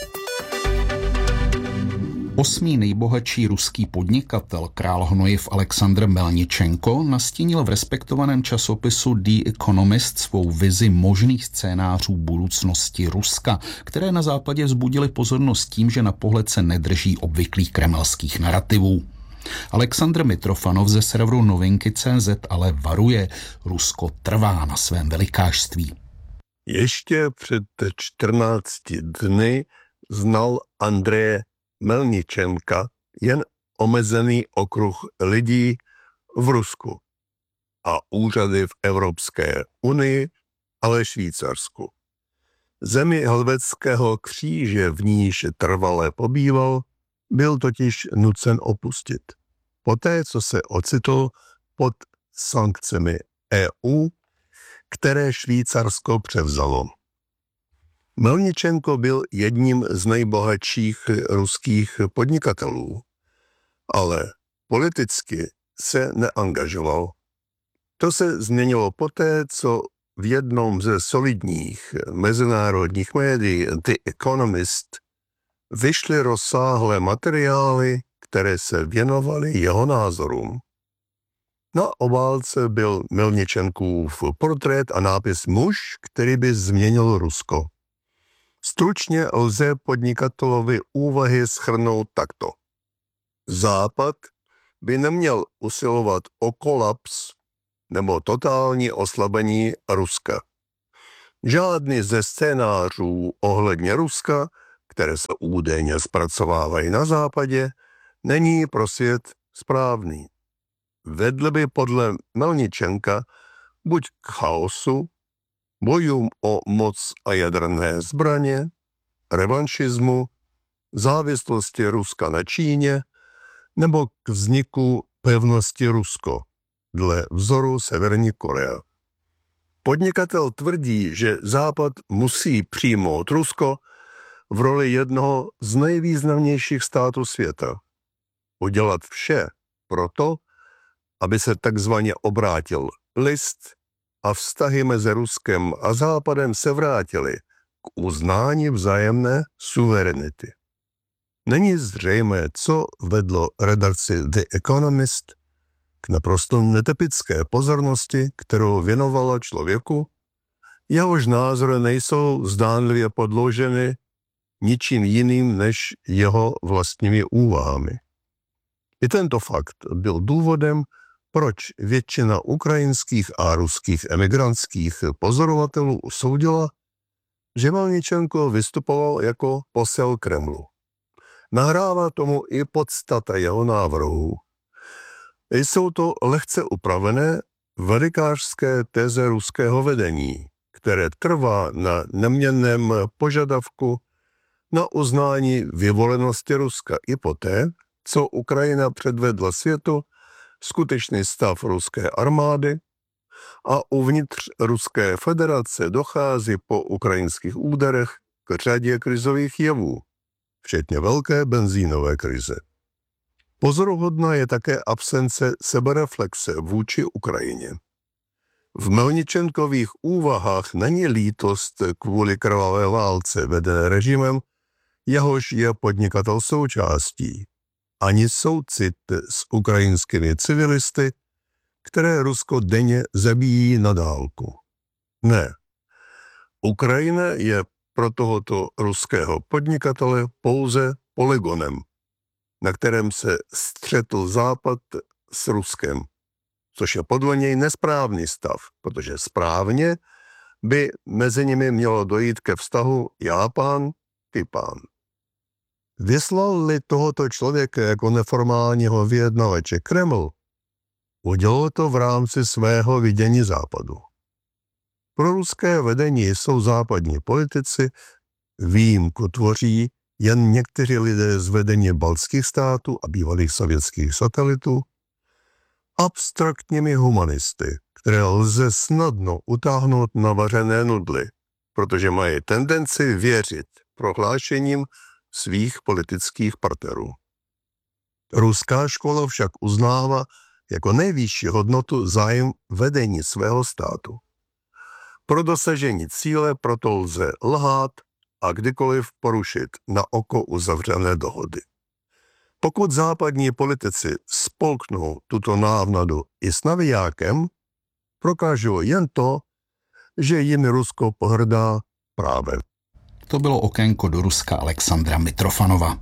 8. nejbohatší ruský podnikatel, král hnojiv Alexandr Melničenko, nastínil v respektovaném časopisu The Economist svou vizi možných scénářů budoucnosti Ruska, které na západě vzbudily pozornost tím, že na pohled se nedrží obvyklých kremelských narativů. Aleksandr Mitrofanov ze serveru Novinky.cz ale varuje, Rusko trvá na svém velikářství. Ještě před 14 dny znal Andreje Melničenka jen omezený okruh lidí v Rusku a úřady v Evropské unii, ale Švýcarsku. Zemi helvetského kříže, v níž trvale pobýval, byl totiž nucen opustit. Poté, co se ocitl pod sankcemi EU, které Švýcarsko převzalo. Melničenko byl jedním z nejbohatších ruských podnikatelů, ale politicky se neangažoval. To se změnilo poté, co v jednom ze solidních mezinárodních médií The Economist vyšly rozsáhlé materiály, které se věnovaly jeho názorům. Na obálce byl Melničenkův portrét a nápis Muž, který by změnil Rusko. Stručně lze podnikatelovi úvahy shrnout takto. Západ by neměl usilovat o kolaps nebo totální oslabení Ruska. Žádný ze scénářů ohledně Ruska, které se údajně zpracovávají na západě, není pro svět správný. Vedl by podle Melničenka buď k chaosu, bojům o moc a jaderné zbraně, revanšismu, závislosti Ruska na Číně nebo k vzniku pevnosti Rusko, dle vzoru Severní Korea. Podnikatel tvrdí, že Západ musí přijmout Rusko v roli jednoho z nejvýznamnějších států světa. Udělat vše proto, aby se takzvaně obrátil list a vztahy mezi Ruskem a Západem se vrátily k uznání vzájemné suverenity. Není zřejmé, co vedlo redakci The Economist k naprosto netypické pozornosti, kterou věnovala člověku, jehož názory nejsou zdánlivě podloženy ničím jiným než jeho vlastními úvahami. I tento fakt byl důvodem, proč většina ukrajinských a ruských emigrantských pozorovatelů usoudila, že Melničenko vystupoval jako posel Kremlu. Nahrává tomu i podstata jeho návrhů. Jsou to lehce upravené velikářské teze ruského vedení, které trvá na neměnném požadavku na uznání vyvolenosti Ruska i poté, co Ukrajina předvedla světu skutečný stav ruské armády a uvnitř Ruské federace dochází po ukrajinských úderech k řadě krizových jevů, včetně velké benzínové krize. Pozoruhodná je také absence sebereflexe vůči Ukrajině. V Melničenkových úvahách není lítost kvůli krvavé válce vedené režimem, jehož je podnikatel součástí, ani soucit s ukrajinskými civilisty, které Rusko denně zabíjí na dálku. Ne. Ukrajina je pro tohoto ruského podnikatele pouze polygonem, na kterém se střetl Západ s Ruskem, což je podle něj nesprávný stav, protože správně by mezi nimi mělo dojít ke vztahu já pán, ty pán. Vyslal-li tohoto člověka jako neformálního vyjednavače Kreml, udělal to v rámci svého vidění Západu. Pro ruské vedení jsou západní politici, výjimku tvoří jen někteří lidé z vedení baltských států a bývalých sovětských satelitů, abstraktními humanisty, které lze snadno utáhnout na vařené nudly, protože mají tendenci věřit prohlášením svých politických partnerů. Ruská škola však uznává jako nejvyšší hodnotu zájem vedení svého státu. Pro dosažení cíle proto lze lhát a kdykoliv porušit na oko uzavřené dohody. Pokud západní politici spolknou tuto návnadu i s navijákem, prokážou jen to, že jimi Rusko pohrdá právem. To bylo okénko do Ruska Alexandra Mitrofanova.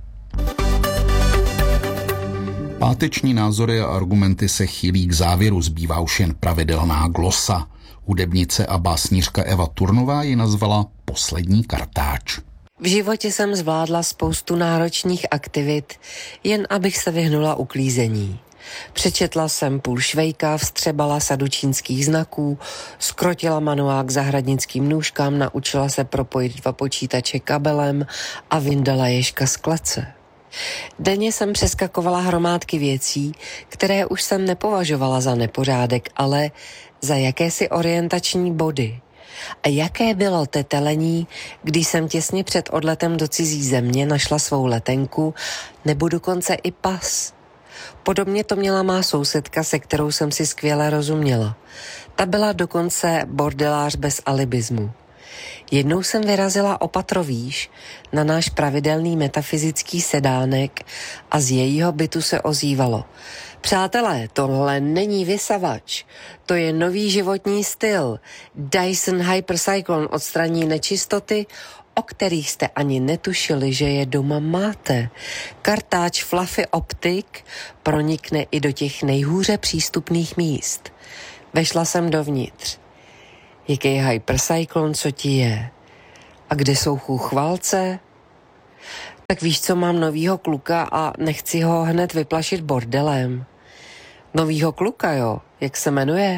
Páteční názory a argumenty se chýlí k závěru, zbývá už jen pravidelná glosa. Hudebnice a básnířka Eva Turnová ji nazvala poslední kartáč. V životě jsem zvládla spoustu náročných aktivit, jen abych se vyhnula uklízení. Přečetla jsem půl švejka, vstřebala sadu čínských znaků, skrotila manuál k zahradnickým nůžkám, naučila se propojit 2 počítače kabelem a vyndala ježka z klece. Denně jsem přeskakovala hromádky věcí, které už jsem nepovažovala za nepořádek, ale za jakési orientační body. A jaké bylo tetelení, když jsem těsně před odletem do cizí země našla svou letenku nebo dokonce i pas. Podobně to měla má sousedka, se kterou jsem si skvěle rozuměla. Ta byla dokonce bordelář bez alibismu. Jednou jsem vyrazila o patro výš na náš pravidelný metafyzický sedánek a z jejího bytu se ozývalo: přátelé, tohle není vysavač, to je nový životní styl. Dyson Hypercyclone odstraní nečistoty, o kterých jste ani netušili, že je doma máte. Kartáč Fluffy Optic pronikne i do těch nejhůře přístupných míst. Vešla jsem dovnitř. Jaký Hypercyclone, co ti je? A kde jsou chůchvalce? Tak víš, co, mám novýho kluka a nechci ho hned vyplašit bordelem. Novýho kluka, jo? Jak se jmenuje?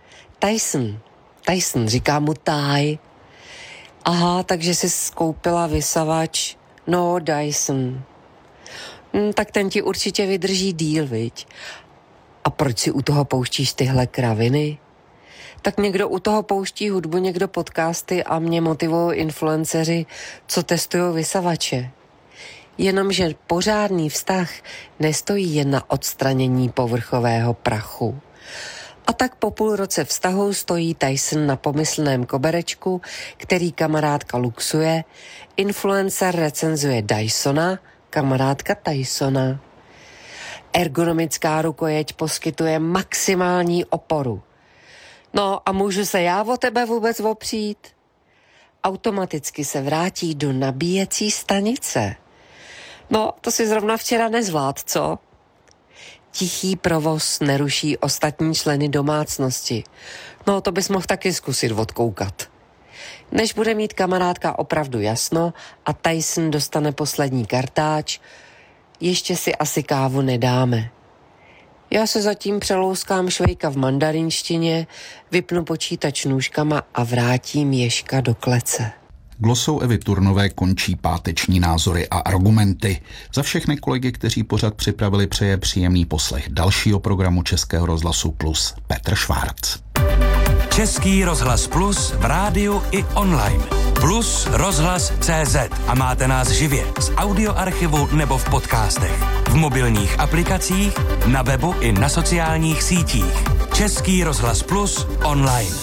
Tyson, říká mu Ty. Aha, takže jsi skoupila vysavač. No, Dyson. Tak ten ti určitě vydrží díl, viď? A proč si u toho pouštíš tyhle kraviny? Tak někdo u toho pouští hudbu, někdo podcasty a mě motivují influenceři, co testují vysavače. Jenomže pořádný vztah nestojí jen na odstranění povrchového prachu. A tak po půl roce vztahu stojí Tyson na pomyslném koberečku, který kamarádka luxuje, influencer recenzuje Dysona, kamarádka Tysona. Ergonomická rukojeť poskytuje maximální oporu. No a můžu se já o tebe vůbec opřít? Automaticky se vrátí do nabíjecí stanice. No, to si zrovna včera nezvlád, co? Tichý provoz neruší ostatní členy domácnosti. No, to bys mohl taky zkusit odkoukat. Než bude mít kamarádka opravdu jasno a Tyson dostane poslední kartáč, ještě si asi kávu nedáme. Já se zatím přelouskám Švejka v mandarinštině, vypnu počítač nůžkama a vrátím Ježka do klece. Glosou Evy Turnové končí páteční názory a argumenty. Za všechny kolegy, kteří pořad připravili, přeje příjemný poslech dalšího programu Českého rozhlasu Plus Petr Švárc. Český rozhlas Plus v rádiu i online. Plus rozhlas.cz a máte nás živě z audioarchivu nebo v podcastech, v mobilních aplikacích, na webu i na sociálních sítích. Český rozhlas Plus online.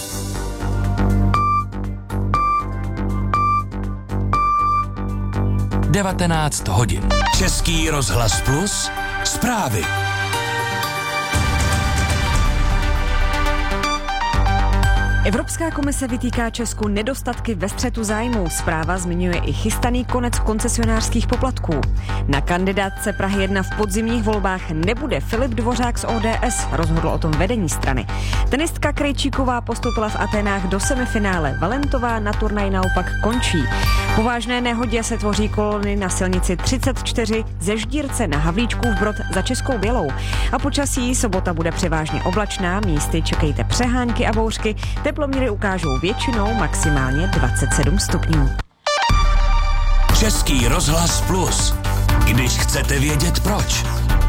Devatenáct hodin. Český rozhlas Plus zprávy. Evropská komise vytýká Česku nedostatky ve střetu zájmů. Zpráva zmiňuje i chystaný konec koncesionářských poplatků. Na kandidátce Prahy 1 v podzimních volbách nebude Filip Dvořák z ODS, rozhodlo o tom vedení strany. Tenistka Krejčíková postupila v Aténách do semifinále. Valentová na turnaj naopak končí. Po vážné nehodě se tvoří kolony na silnici 34 ze Ždírce na Havlíčkův Brod za Českou Bělou. A počasí sobota bude převážně oblačná, místy čekejte přehánky a bouřky. Teploměry ukážou většinou maximálně 27 stupňů. Český rozhlas Plus. Když chcete vědět proč.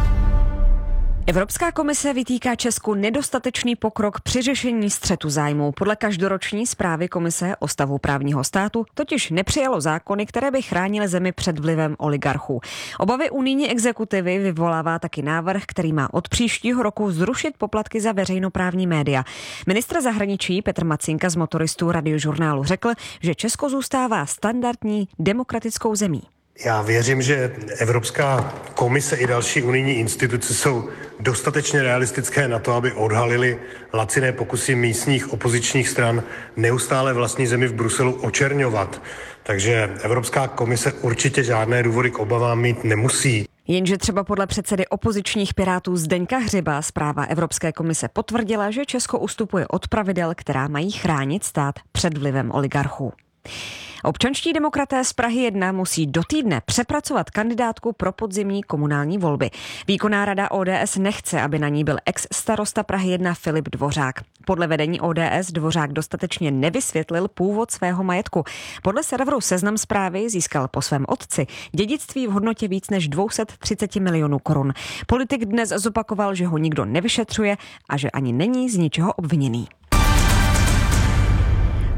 Evropská komise vytýká Česku nedostatečný pokrok při řešení střetu zájmů. Podle každoroční zprávy komise o stavu právního státu totiž nepřijalo zákony, které by chránily zemi před vlivem oligarchů. Obavy unijní exekutivy vyvolává taky návrh, který má od příštího roku zrušit poplatky za veřejnoprávní média. Ministr zahraničí Petr Macinka z Motoristů Radiožurnálu řekl, že Česko zůstává standardní demokratickou zemí. Já věřím, že Evropská komise i další unijní instituce jsou dostatečně realistické na to, aby odhalili laciné pokusy místních opozičních stran neustále vlastní zemi v Bruselu očerňovat. Takže Evropská komise určitě žádné důvody k obavám mít nemusí. Jenže třeba podle předsedy opozičních Pirátů Zdeňka Hřiba zpráva Evropské komise potvrdila, že Česko ustupuje od pravidel, která mají chránit stát před vlivem oligarchů. Občanští demokraté z Prahy 1 musí do týdne přepracovat kandidátku pro podzimní komunální volby. Výkonná rada ODS nechce, aby na ní byl ex-starosta Prahy 1 Filip Dvořák. Podle vedení ODS Dvořák dostatečně nevysvětlil původ svého majetku. Podle serveru Seznam Zprávy získal po svém otci dědictví v hodnotě víc než 230 milionů korun. Politik dnes zopakoval, že ho nikdo nevyšetřuje a že ani není z ničeho obviněný.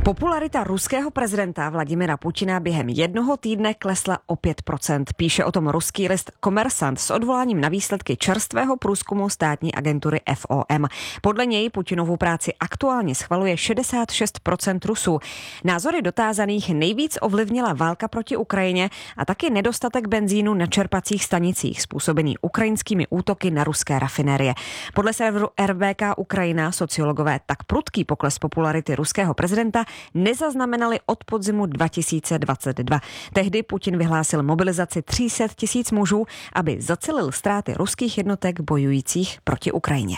Popularita ruského prezidenta Vladimira Putina během jednoho týdne klesla o 5%. Píše o tom ruský list Kommersant s odvoláním na výsledky čerstvého průzkumu státní agentury FOM. Podle něj Putinovu práci aktuálně schvaluje 66% Rusů. Názory dotázaných nejvíc ovlivnila válka proti Ukrajině a taky nedostatek benzínu na čerpacích stanicích způsobený ukrajinskými útoky na ruské rafinérie. Podle serveru RBK Ukrajina sociologové tak prudký pokles popularity ruského prezidenta nezaznamenali od podzimu 2022. Tehdy Putin vyhlásil mobilizaci 300 000 mužů, aby zacelil ztráty ruských jednotek bojujících proti Ukrajině.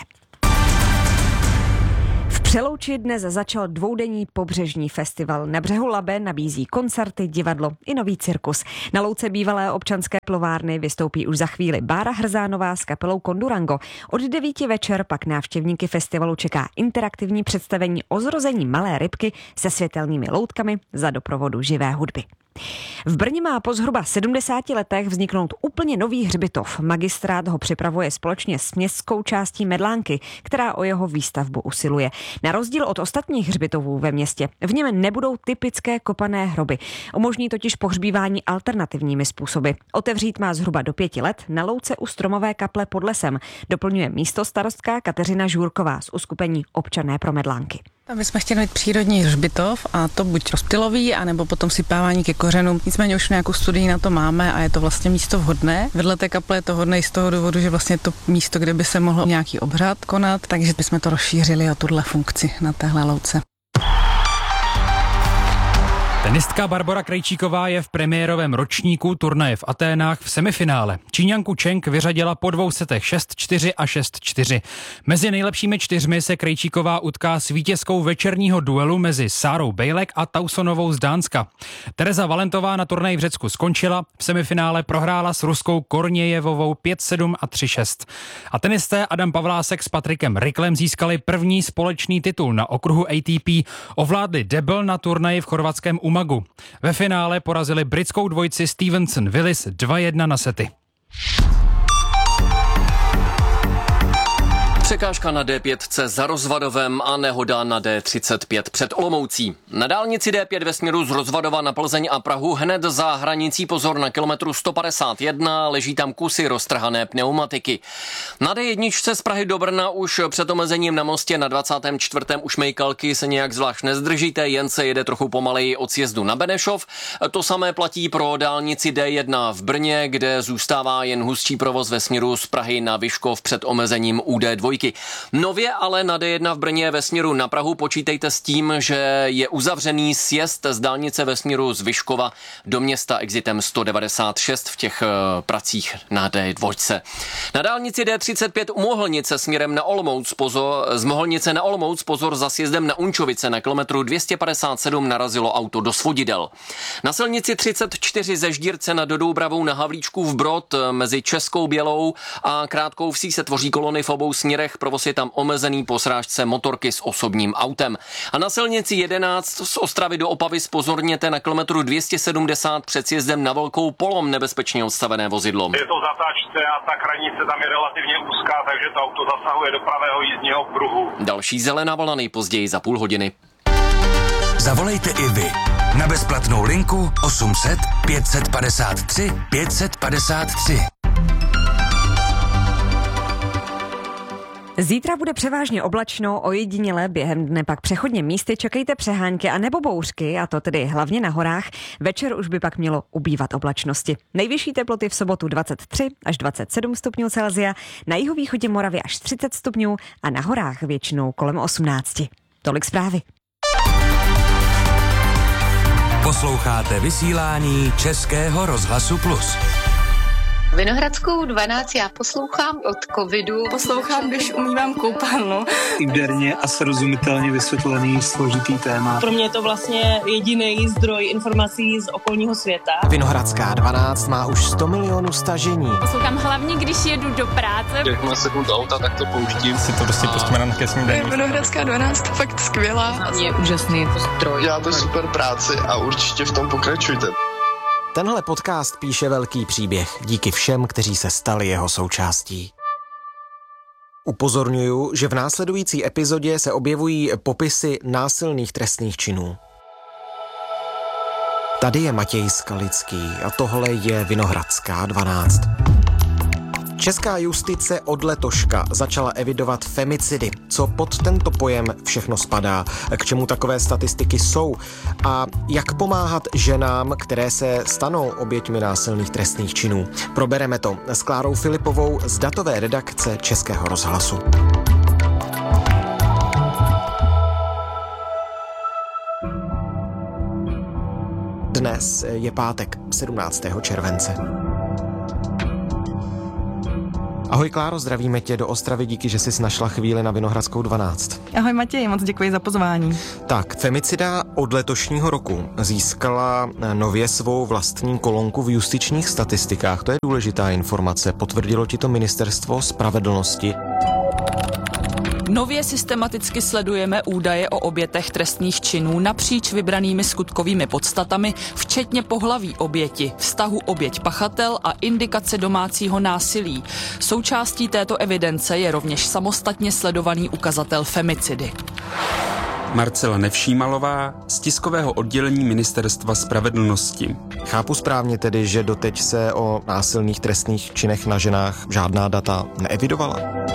V Přelouči dnes začal dvoudenní pobřežní festival. Na břehu Labe nabízí koncerty, divadlo i nový cirkus. Na louce bývalé občanské plovárny vystoupí už za chvíli Bára Hrzánová s kapelou Kondurango. Od 9 večer pak návštěvníky festivalu čeká interaktivní představení o zrození malé rybky se světelnými loutkami za doprovodu živé hudby. V Brně má po zhruba 70 letech vzniknout úplně nový hřbitov. Magistrát ho připravuje společně s městskou částí Medlánky, která o jeho výstavbu usiluje. Na rozdíl od ostatních hřbitovů ve městě v něm nebudou typické kopané hroby. Umožní totiž pohřbívání alternativními způsoby. Otevřít má zhruba do 5 let na louce u stromové kaple pod lesem, doplňuje místostarostka Kateřina Žůrková z uskupení Občané pro Medlánky. My jsme chtěli mít přírodní hřbitov a to buď rozptylový, anebo potom sypávání ke kořenům. Nicméně už nějakou studii na to máme a je to vlastně místo vhodné. Vedle té kaple je to vhodné i z toho důvodu, že vlastně to místo, kde by se mohl nějaký obřad konat, takže bychom to rozšířili o tuhle funkci na téhle louce. Tenistka Barbora Krejčíková je v premiérovém ročníku turnaje v Aténách v semifinále. Číňanku Čeng vyřadila po 2 setech 6-4 a 6-4. Mezi nejlepšími 4 se Krejčíková utká s vítězkou večerního duelu mezi Sárou Bejlek a Tausonovou z Dánska. Tereza Valentová na turnaji v Řecku skončila, v semifinále prohrála s ruskou Kornějevovou 5-7 a 3-6. A tenisté Adam Pavlásek s Patrikem Riklem získali první společný titul na okruhu ATP, ovládli debl na turnaji v chorvatském Umagu. Ve finále porazili britskou dvojici Stevenson-Willis 2-1 na sety. Překážka na D5 za Rozvadovem a nehoda na D35 před Olomoucí. Na dálnici D5 ve směru z Rozvadova na Plzeň a Prahu hned za hranicí, pozor, na kilometru 151 leží tam kusy roztrhané pneumatiky. Na D1 z Prahy do Brna už před omezením na mostě na 24. u Šmejkalky se nějak zvlášť nezdržíte, jen se jede trochu pomaleji od sjezdu na Benešov. To samé platí pro dálnici D1 v Brně, kde zůstává jen hustší provoz ve směru z Prahy na Vyškov před omezením u D2. Nově ale na D1 v Brně ve směru na Prahu počítejte s tím, že je uzavřený sjezd z dálnice ve směru z Vyškova do města exitem 196 v těch pracích na D2. Na dálnici D35 u Mohlnice směrem na Olomouc z Mohlnice na Olomouc pozor za sjezdem na Unčovice na kilometru 257 narazilo auto do svodidel. Na silnici 34 ze Ždírce nad Doubravou na Havlíčkův Brod mezi Českou Bělou a Krátkou Vsí se tvoří kolony v obou směrech. Provoz je tam omezený po srážce motorky s osobním autem. A na silnici 11 z Ostravy do Opavy zpozorněte na kilometru 270 před sjezdem na Velkou Polom nebezpečně odstavené vozidlo. Je to zatáčce a ta hranice tam je relativně úzká, takže to auto zasahuje do pravého jízdního pruhu. Další zelená vlna nejpozději za půl hodiny. Zavolejte i vy na bezplatnou linku 800 553 553. Zítra bude převážně oblačno, ojediněle během dne pak přechodně místy čekejte přehánky a nebo bouřky, a to tedy hlavně na horách. Večer už by pak mělo ubývat oblačnosti. Nejvyšší teploty v sobotu 23 až 27 stupňů Celsia, na jihovýchodě Moravy až 30 stupňů a na horách většinou kolem 18. Tolik zprávy. Posloucháte vysílání Českého rozhlasu Plus. Vinohradskou 12 já poslouchám od covidu. Poslouchám, když umývám koupelnu. Interně a srozumitelně vysvětlený složitý téma. Pro mě je to vlastně jediný zdroj informací z okolního světa. Vinohradská 12 má už 100 milionů stažení. Poslouchám hlavně, když jedu do práce. Jakmile sednu do auta, tak to pouštím. Si to prostě pustíme ke snídani. Vinohradská 12 fakt skvělá. Je úžasný to zdroj. Děláte super práci a určitě v tom pokračujte. Tenhle podcast píše velký příběh díky všem, kteří se stali jeho součástí. Upozorňuju, že v následující epizodě se objevují popisy násilných trestných činů. Tady je Matěj Skalický a tohle je Vinohradská 12. Česká justice od letoška začala evidovat femicidy. Co pod tento pojem všechno spadá, k čemu takové statistiky jsou a jak pomáhat ženám, které se stanou oběťmi násilných trestných činů. Probereme to s Klárou Filipovou z datové redakce Českého rozhlasu. Dnes je pátek, 17. července. Ahoj Kláro, zdravíme tě do Ostravy, díky, že jsi našla chvíli na Vinohradskou 12. Ahoj Matěj, moc děkuji za pozvání. Tak, femicida od letošního roku získala nově svou vlastní kolonku v justičních statistikách. To je důležitá informace, potvrdilo ti to Ministerstvo spravedlnosti. Nově systematicky sledujeme údaje o obětech trestných činů napříč vybranými skutkovými podstatami, včetně pohlaví oběti, vztahu oběť-pachatel a indikace domácího násilí. Součástí této evidence je rovněž samostatně sledovaný ukazatel femicidy. Marcela Nevšímalová z tiskového oddělení Ministerstva spravedlnosti. Chápu správně tedy, že doteď se o násilných trestných činech na ženách žádná data neevidovala?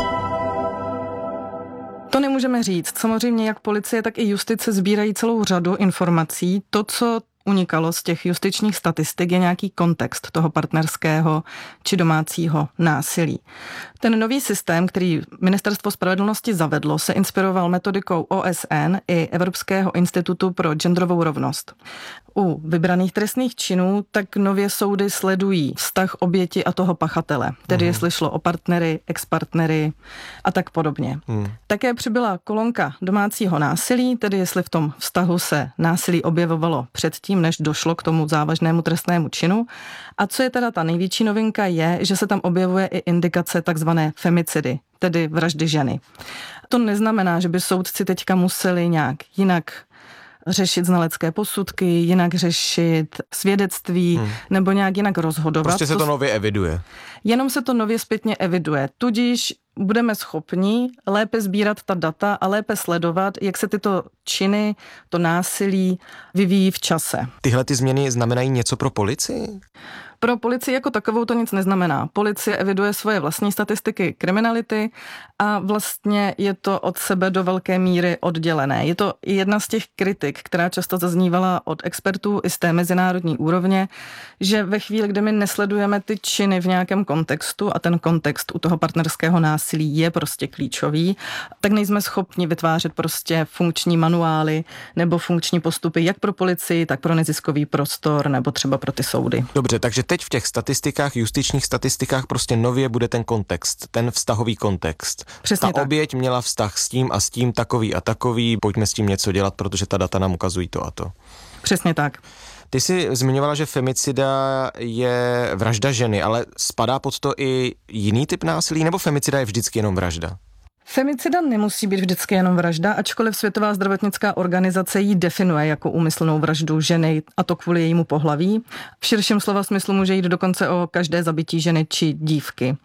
To nemůžeme říct. Samozřejmě jak policie, tak i justice sbírají celou řadu informací. To, co unikalo z těch justičních statistik, je nějaký kontext toho partnerského či domácího násilí. Ten nový systém, který Ministerstvo spravedlnosti zavedlo, se inspiroval metodikou OSN i Evropského institutu pro genderovou rovnost. U vybraných trestných činů tak nově soudy sledují vztah oběti a toho pachatele, tedy jestli šlo o partnery, expartnery a tak podobně. Také přibyla kolonka domácího násilí, tedy jestli v tom vztahu se násilí objevovalo předtím, než došlo k tomu závažnému trestnému činu. A co je teda ta největší novinka je, že se tam objevuje i indikace takzvané femicidy, tedy vraždy ženy. To neznamená, že by soudci teďka museli nějak jinak řešit znalecké posudky, jinak řešit svědectví nebo nějak jinak rozhodovat. Prostě se to nově eviduje. Jenom se to nově zpětně eviduje. Tudíž budeme schopni lépe sbírat ta data a lépe sledovat, jak se tyto činy, to násilí vyvíjí v čase. Tyhle ty změny znamenají něco pro policii? Pro policii jako takovou to nic neznamená. Policie eviduje svoje vlastní statistiky kriminality a vlastně je to od sebe do velké míry oddělené. Je to jedna z těch kritik, která často zaznívala od expertů i z té mezinárodní úrovně, že ve chvíli, kdy my nesledujeme ty činy v nějakém kontextu a ten kontext u toho partnerského násilí je prostě klíčový, tak nejsme schopni vytvářet prostě funkční manuály nebo funkční postupy jak pro policii, tak pro neziskový prostor nebo třeba pro ty soudy. Dobře, takže teď v těch statistikách, justičních statistikách prostě nově bude ten kontext, ten vztahový kontext. Přesně ta oběť měla vztah s tím takový a takový, pojďme s tím něco dělat, protože ta data nám ukazují to a to. Přesně tak. Ty jsi zmiňovala, že femicida je vražda ženy, ale spadá pod to i jiný typ násilí, nebo femicida je vždycky jenom vražda? Femicida nemusí být vždycky jenom vražda, ačkoliv Světová zdravotnická organizace ji definuje jako úmyslnou vraždu ženy, a to kvůli jejímu pohlaví. V širším slova smyslu může jít dokonce o každé zabití ženy či dívky.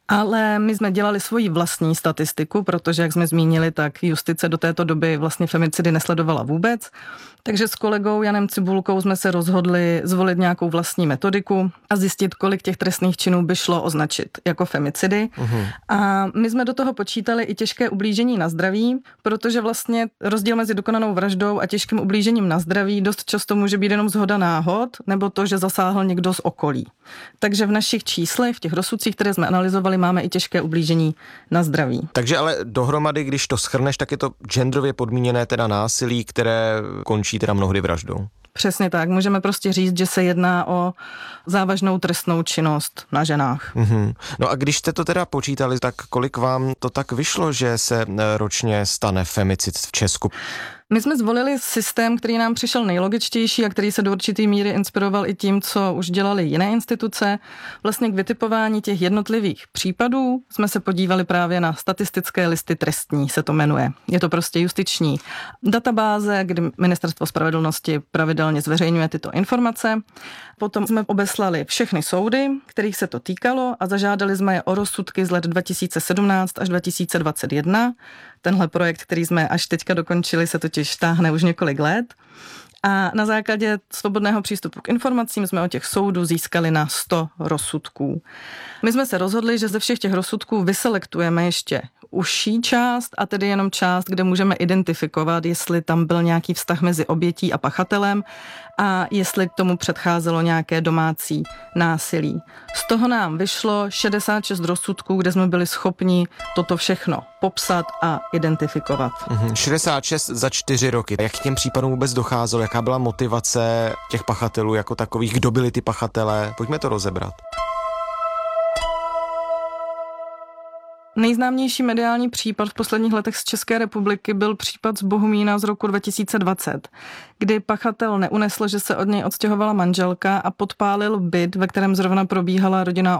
Ale my jsme dělali svoji vlastní statistiku, protože, jak jsme zmínili, tak justice do této doby vlastně femicidy nesledovala vůbec. Takže s kolegou Janem Cibulkou jsme se rozhodli zvolit nějakou vlastní metodiku a zjistit, kolik těch trestných činů by šlo označit jako femicidy. A my jsme do toho počítali i těžké ublížení na zdraví, protože vlastně rozdíl mezi dokonanou vraždou a těžkým ublížením na zdraví dost často může být jenom shoda náhod, nebo to, že zasáhl někdo z okolí. Takže v našich číslech, v těch rozsudcích, které jsme analyzovali, máme i těžké ublížení na zdraví. Takže ale dohromady, když to shrneš, tak je to genderově podmíněné teda násilí, které končí teda mnohdy vraždou. Přesně tak. Můžeme prostě říct, že se jedná o závažnou trestnou činnost na ženách. No a když jste to teda počítali, tak kolik vám to tak vyšlo, že se ročně stane femicid v Česku? My jsme zvolili systém, který nám přišel nejlogičtější a který se do určitý míry inspiroval i tím, co už dělali jiné instituce. Vlastně k vytipování těch jednotlivých případů jsme se podívali právě na statistické listy trestní, se to jmenuje. Je to prostě justiční databáze, kdy Ministerstvo spravedlnosti pravidelně zveřejňuje tyto informace. Potom jsme obeslali všechny soudy, kterých se to týkalo, a zažádali jsme je o rozsudky z let 2017 až 2021. Tenhle projekt, který jsme až teďka dokončili, se totiž táhne už několik let. A na základě svobodného přístupu k informacím jsme od těch soudů získali na 100 rozsudků. My jsme se rozhodli, že ze všech těch rozsudků vyselektujeme ještě užší část, a tedy jenom část, kde můžeme identifikovat, jestli tam byl nějaký vztah mezi obětí a pachatelem a jestli k tomu předcházelo nějaké domácí násilí. Z toho nám vyšlo 66 rozsudků, kde jsme byli schopni toto všechno popsat a identifikovat. 66 za 4 roky. Jak k těm případům vůbec docházelo? Jaká byla motivace těch pachatelů jako takových? Kdo byli ty pachatelé? Pojďme to rozebrat. Nejznámější mediální případ v posledních letech z České republiky byl případ z Bohumína z roku 2020, kdy pachatel neunesl, že se od něj odstěhovala manželka a podpálil byt, ve kterém zrovna probíhala rodinná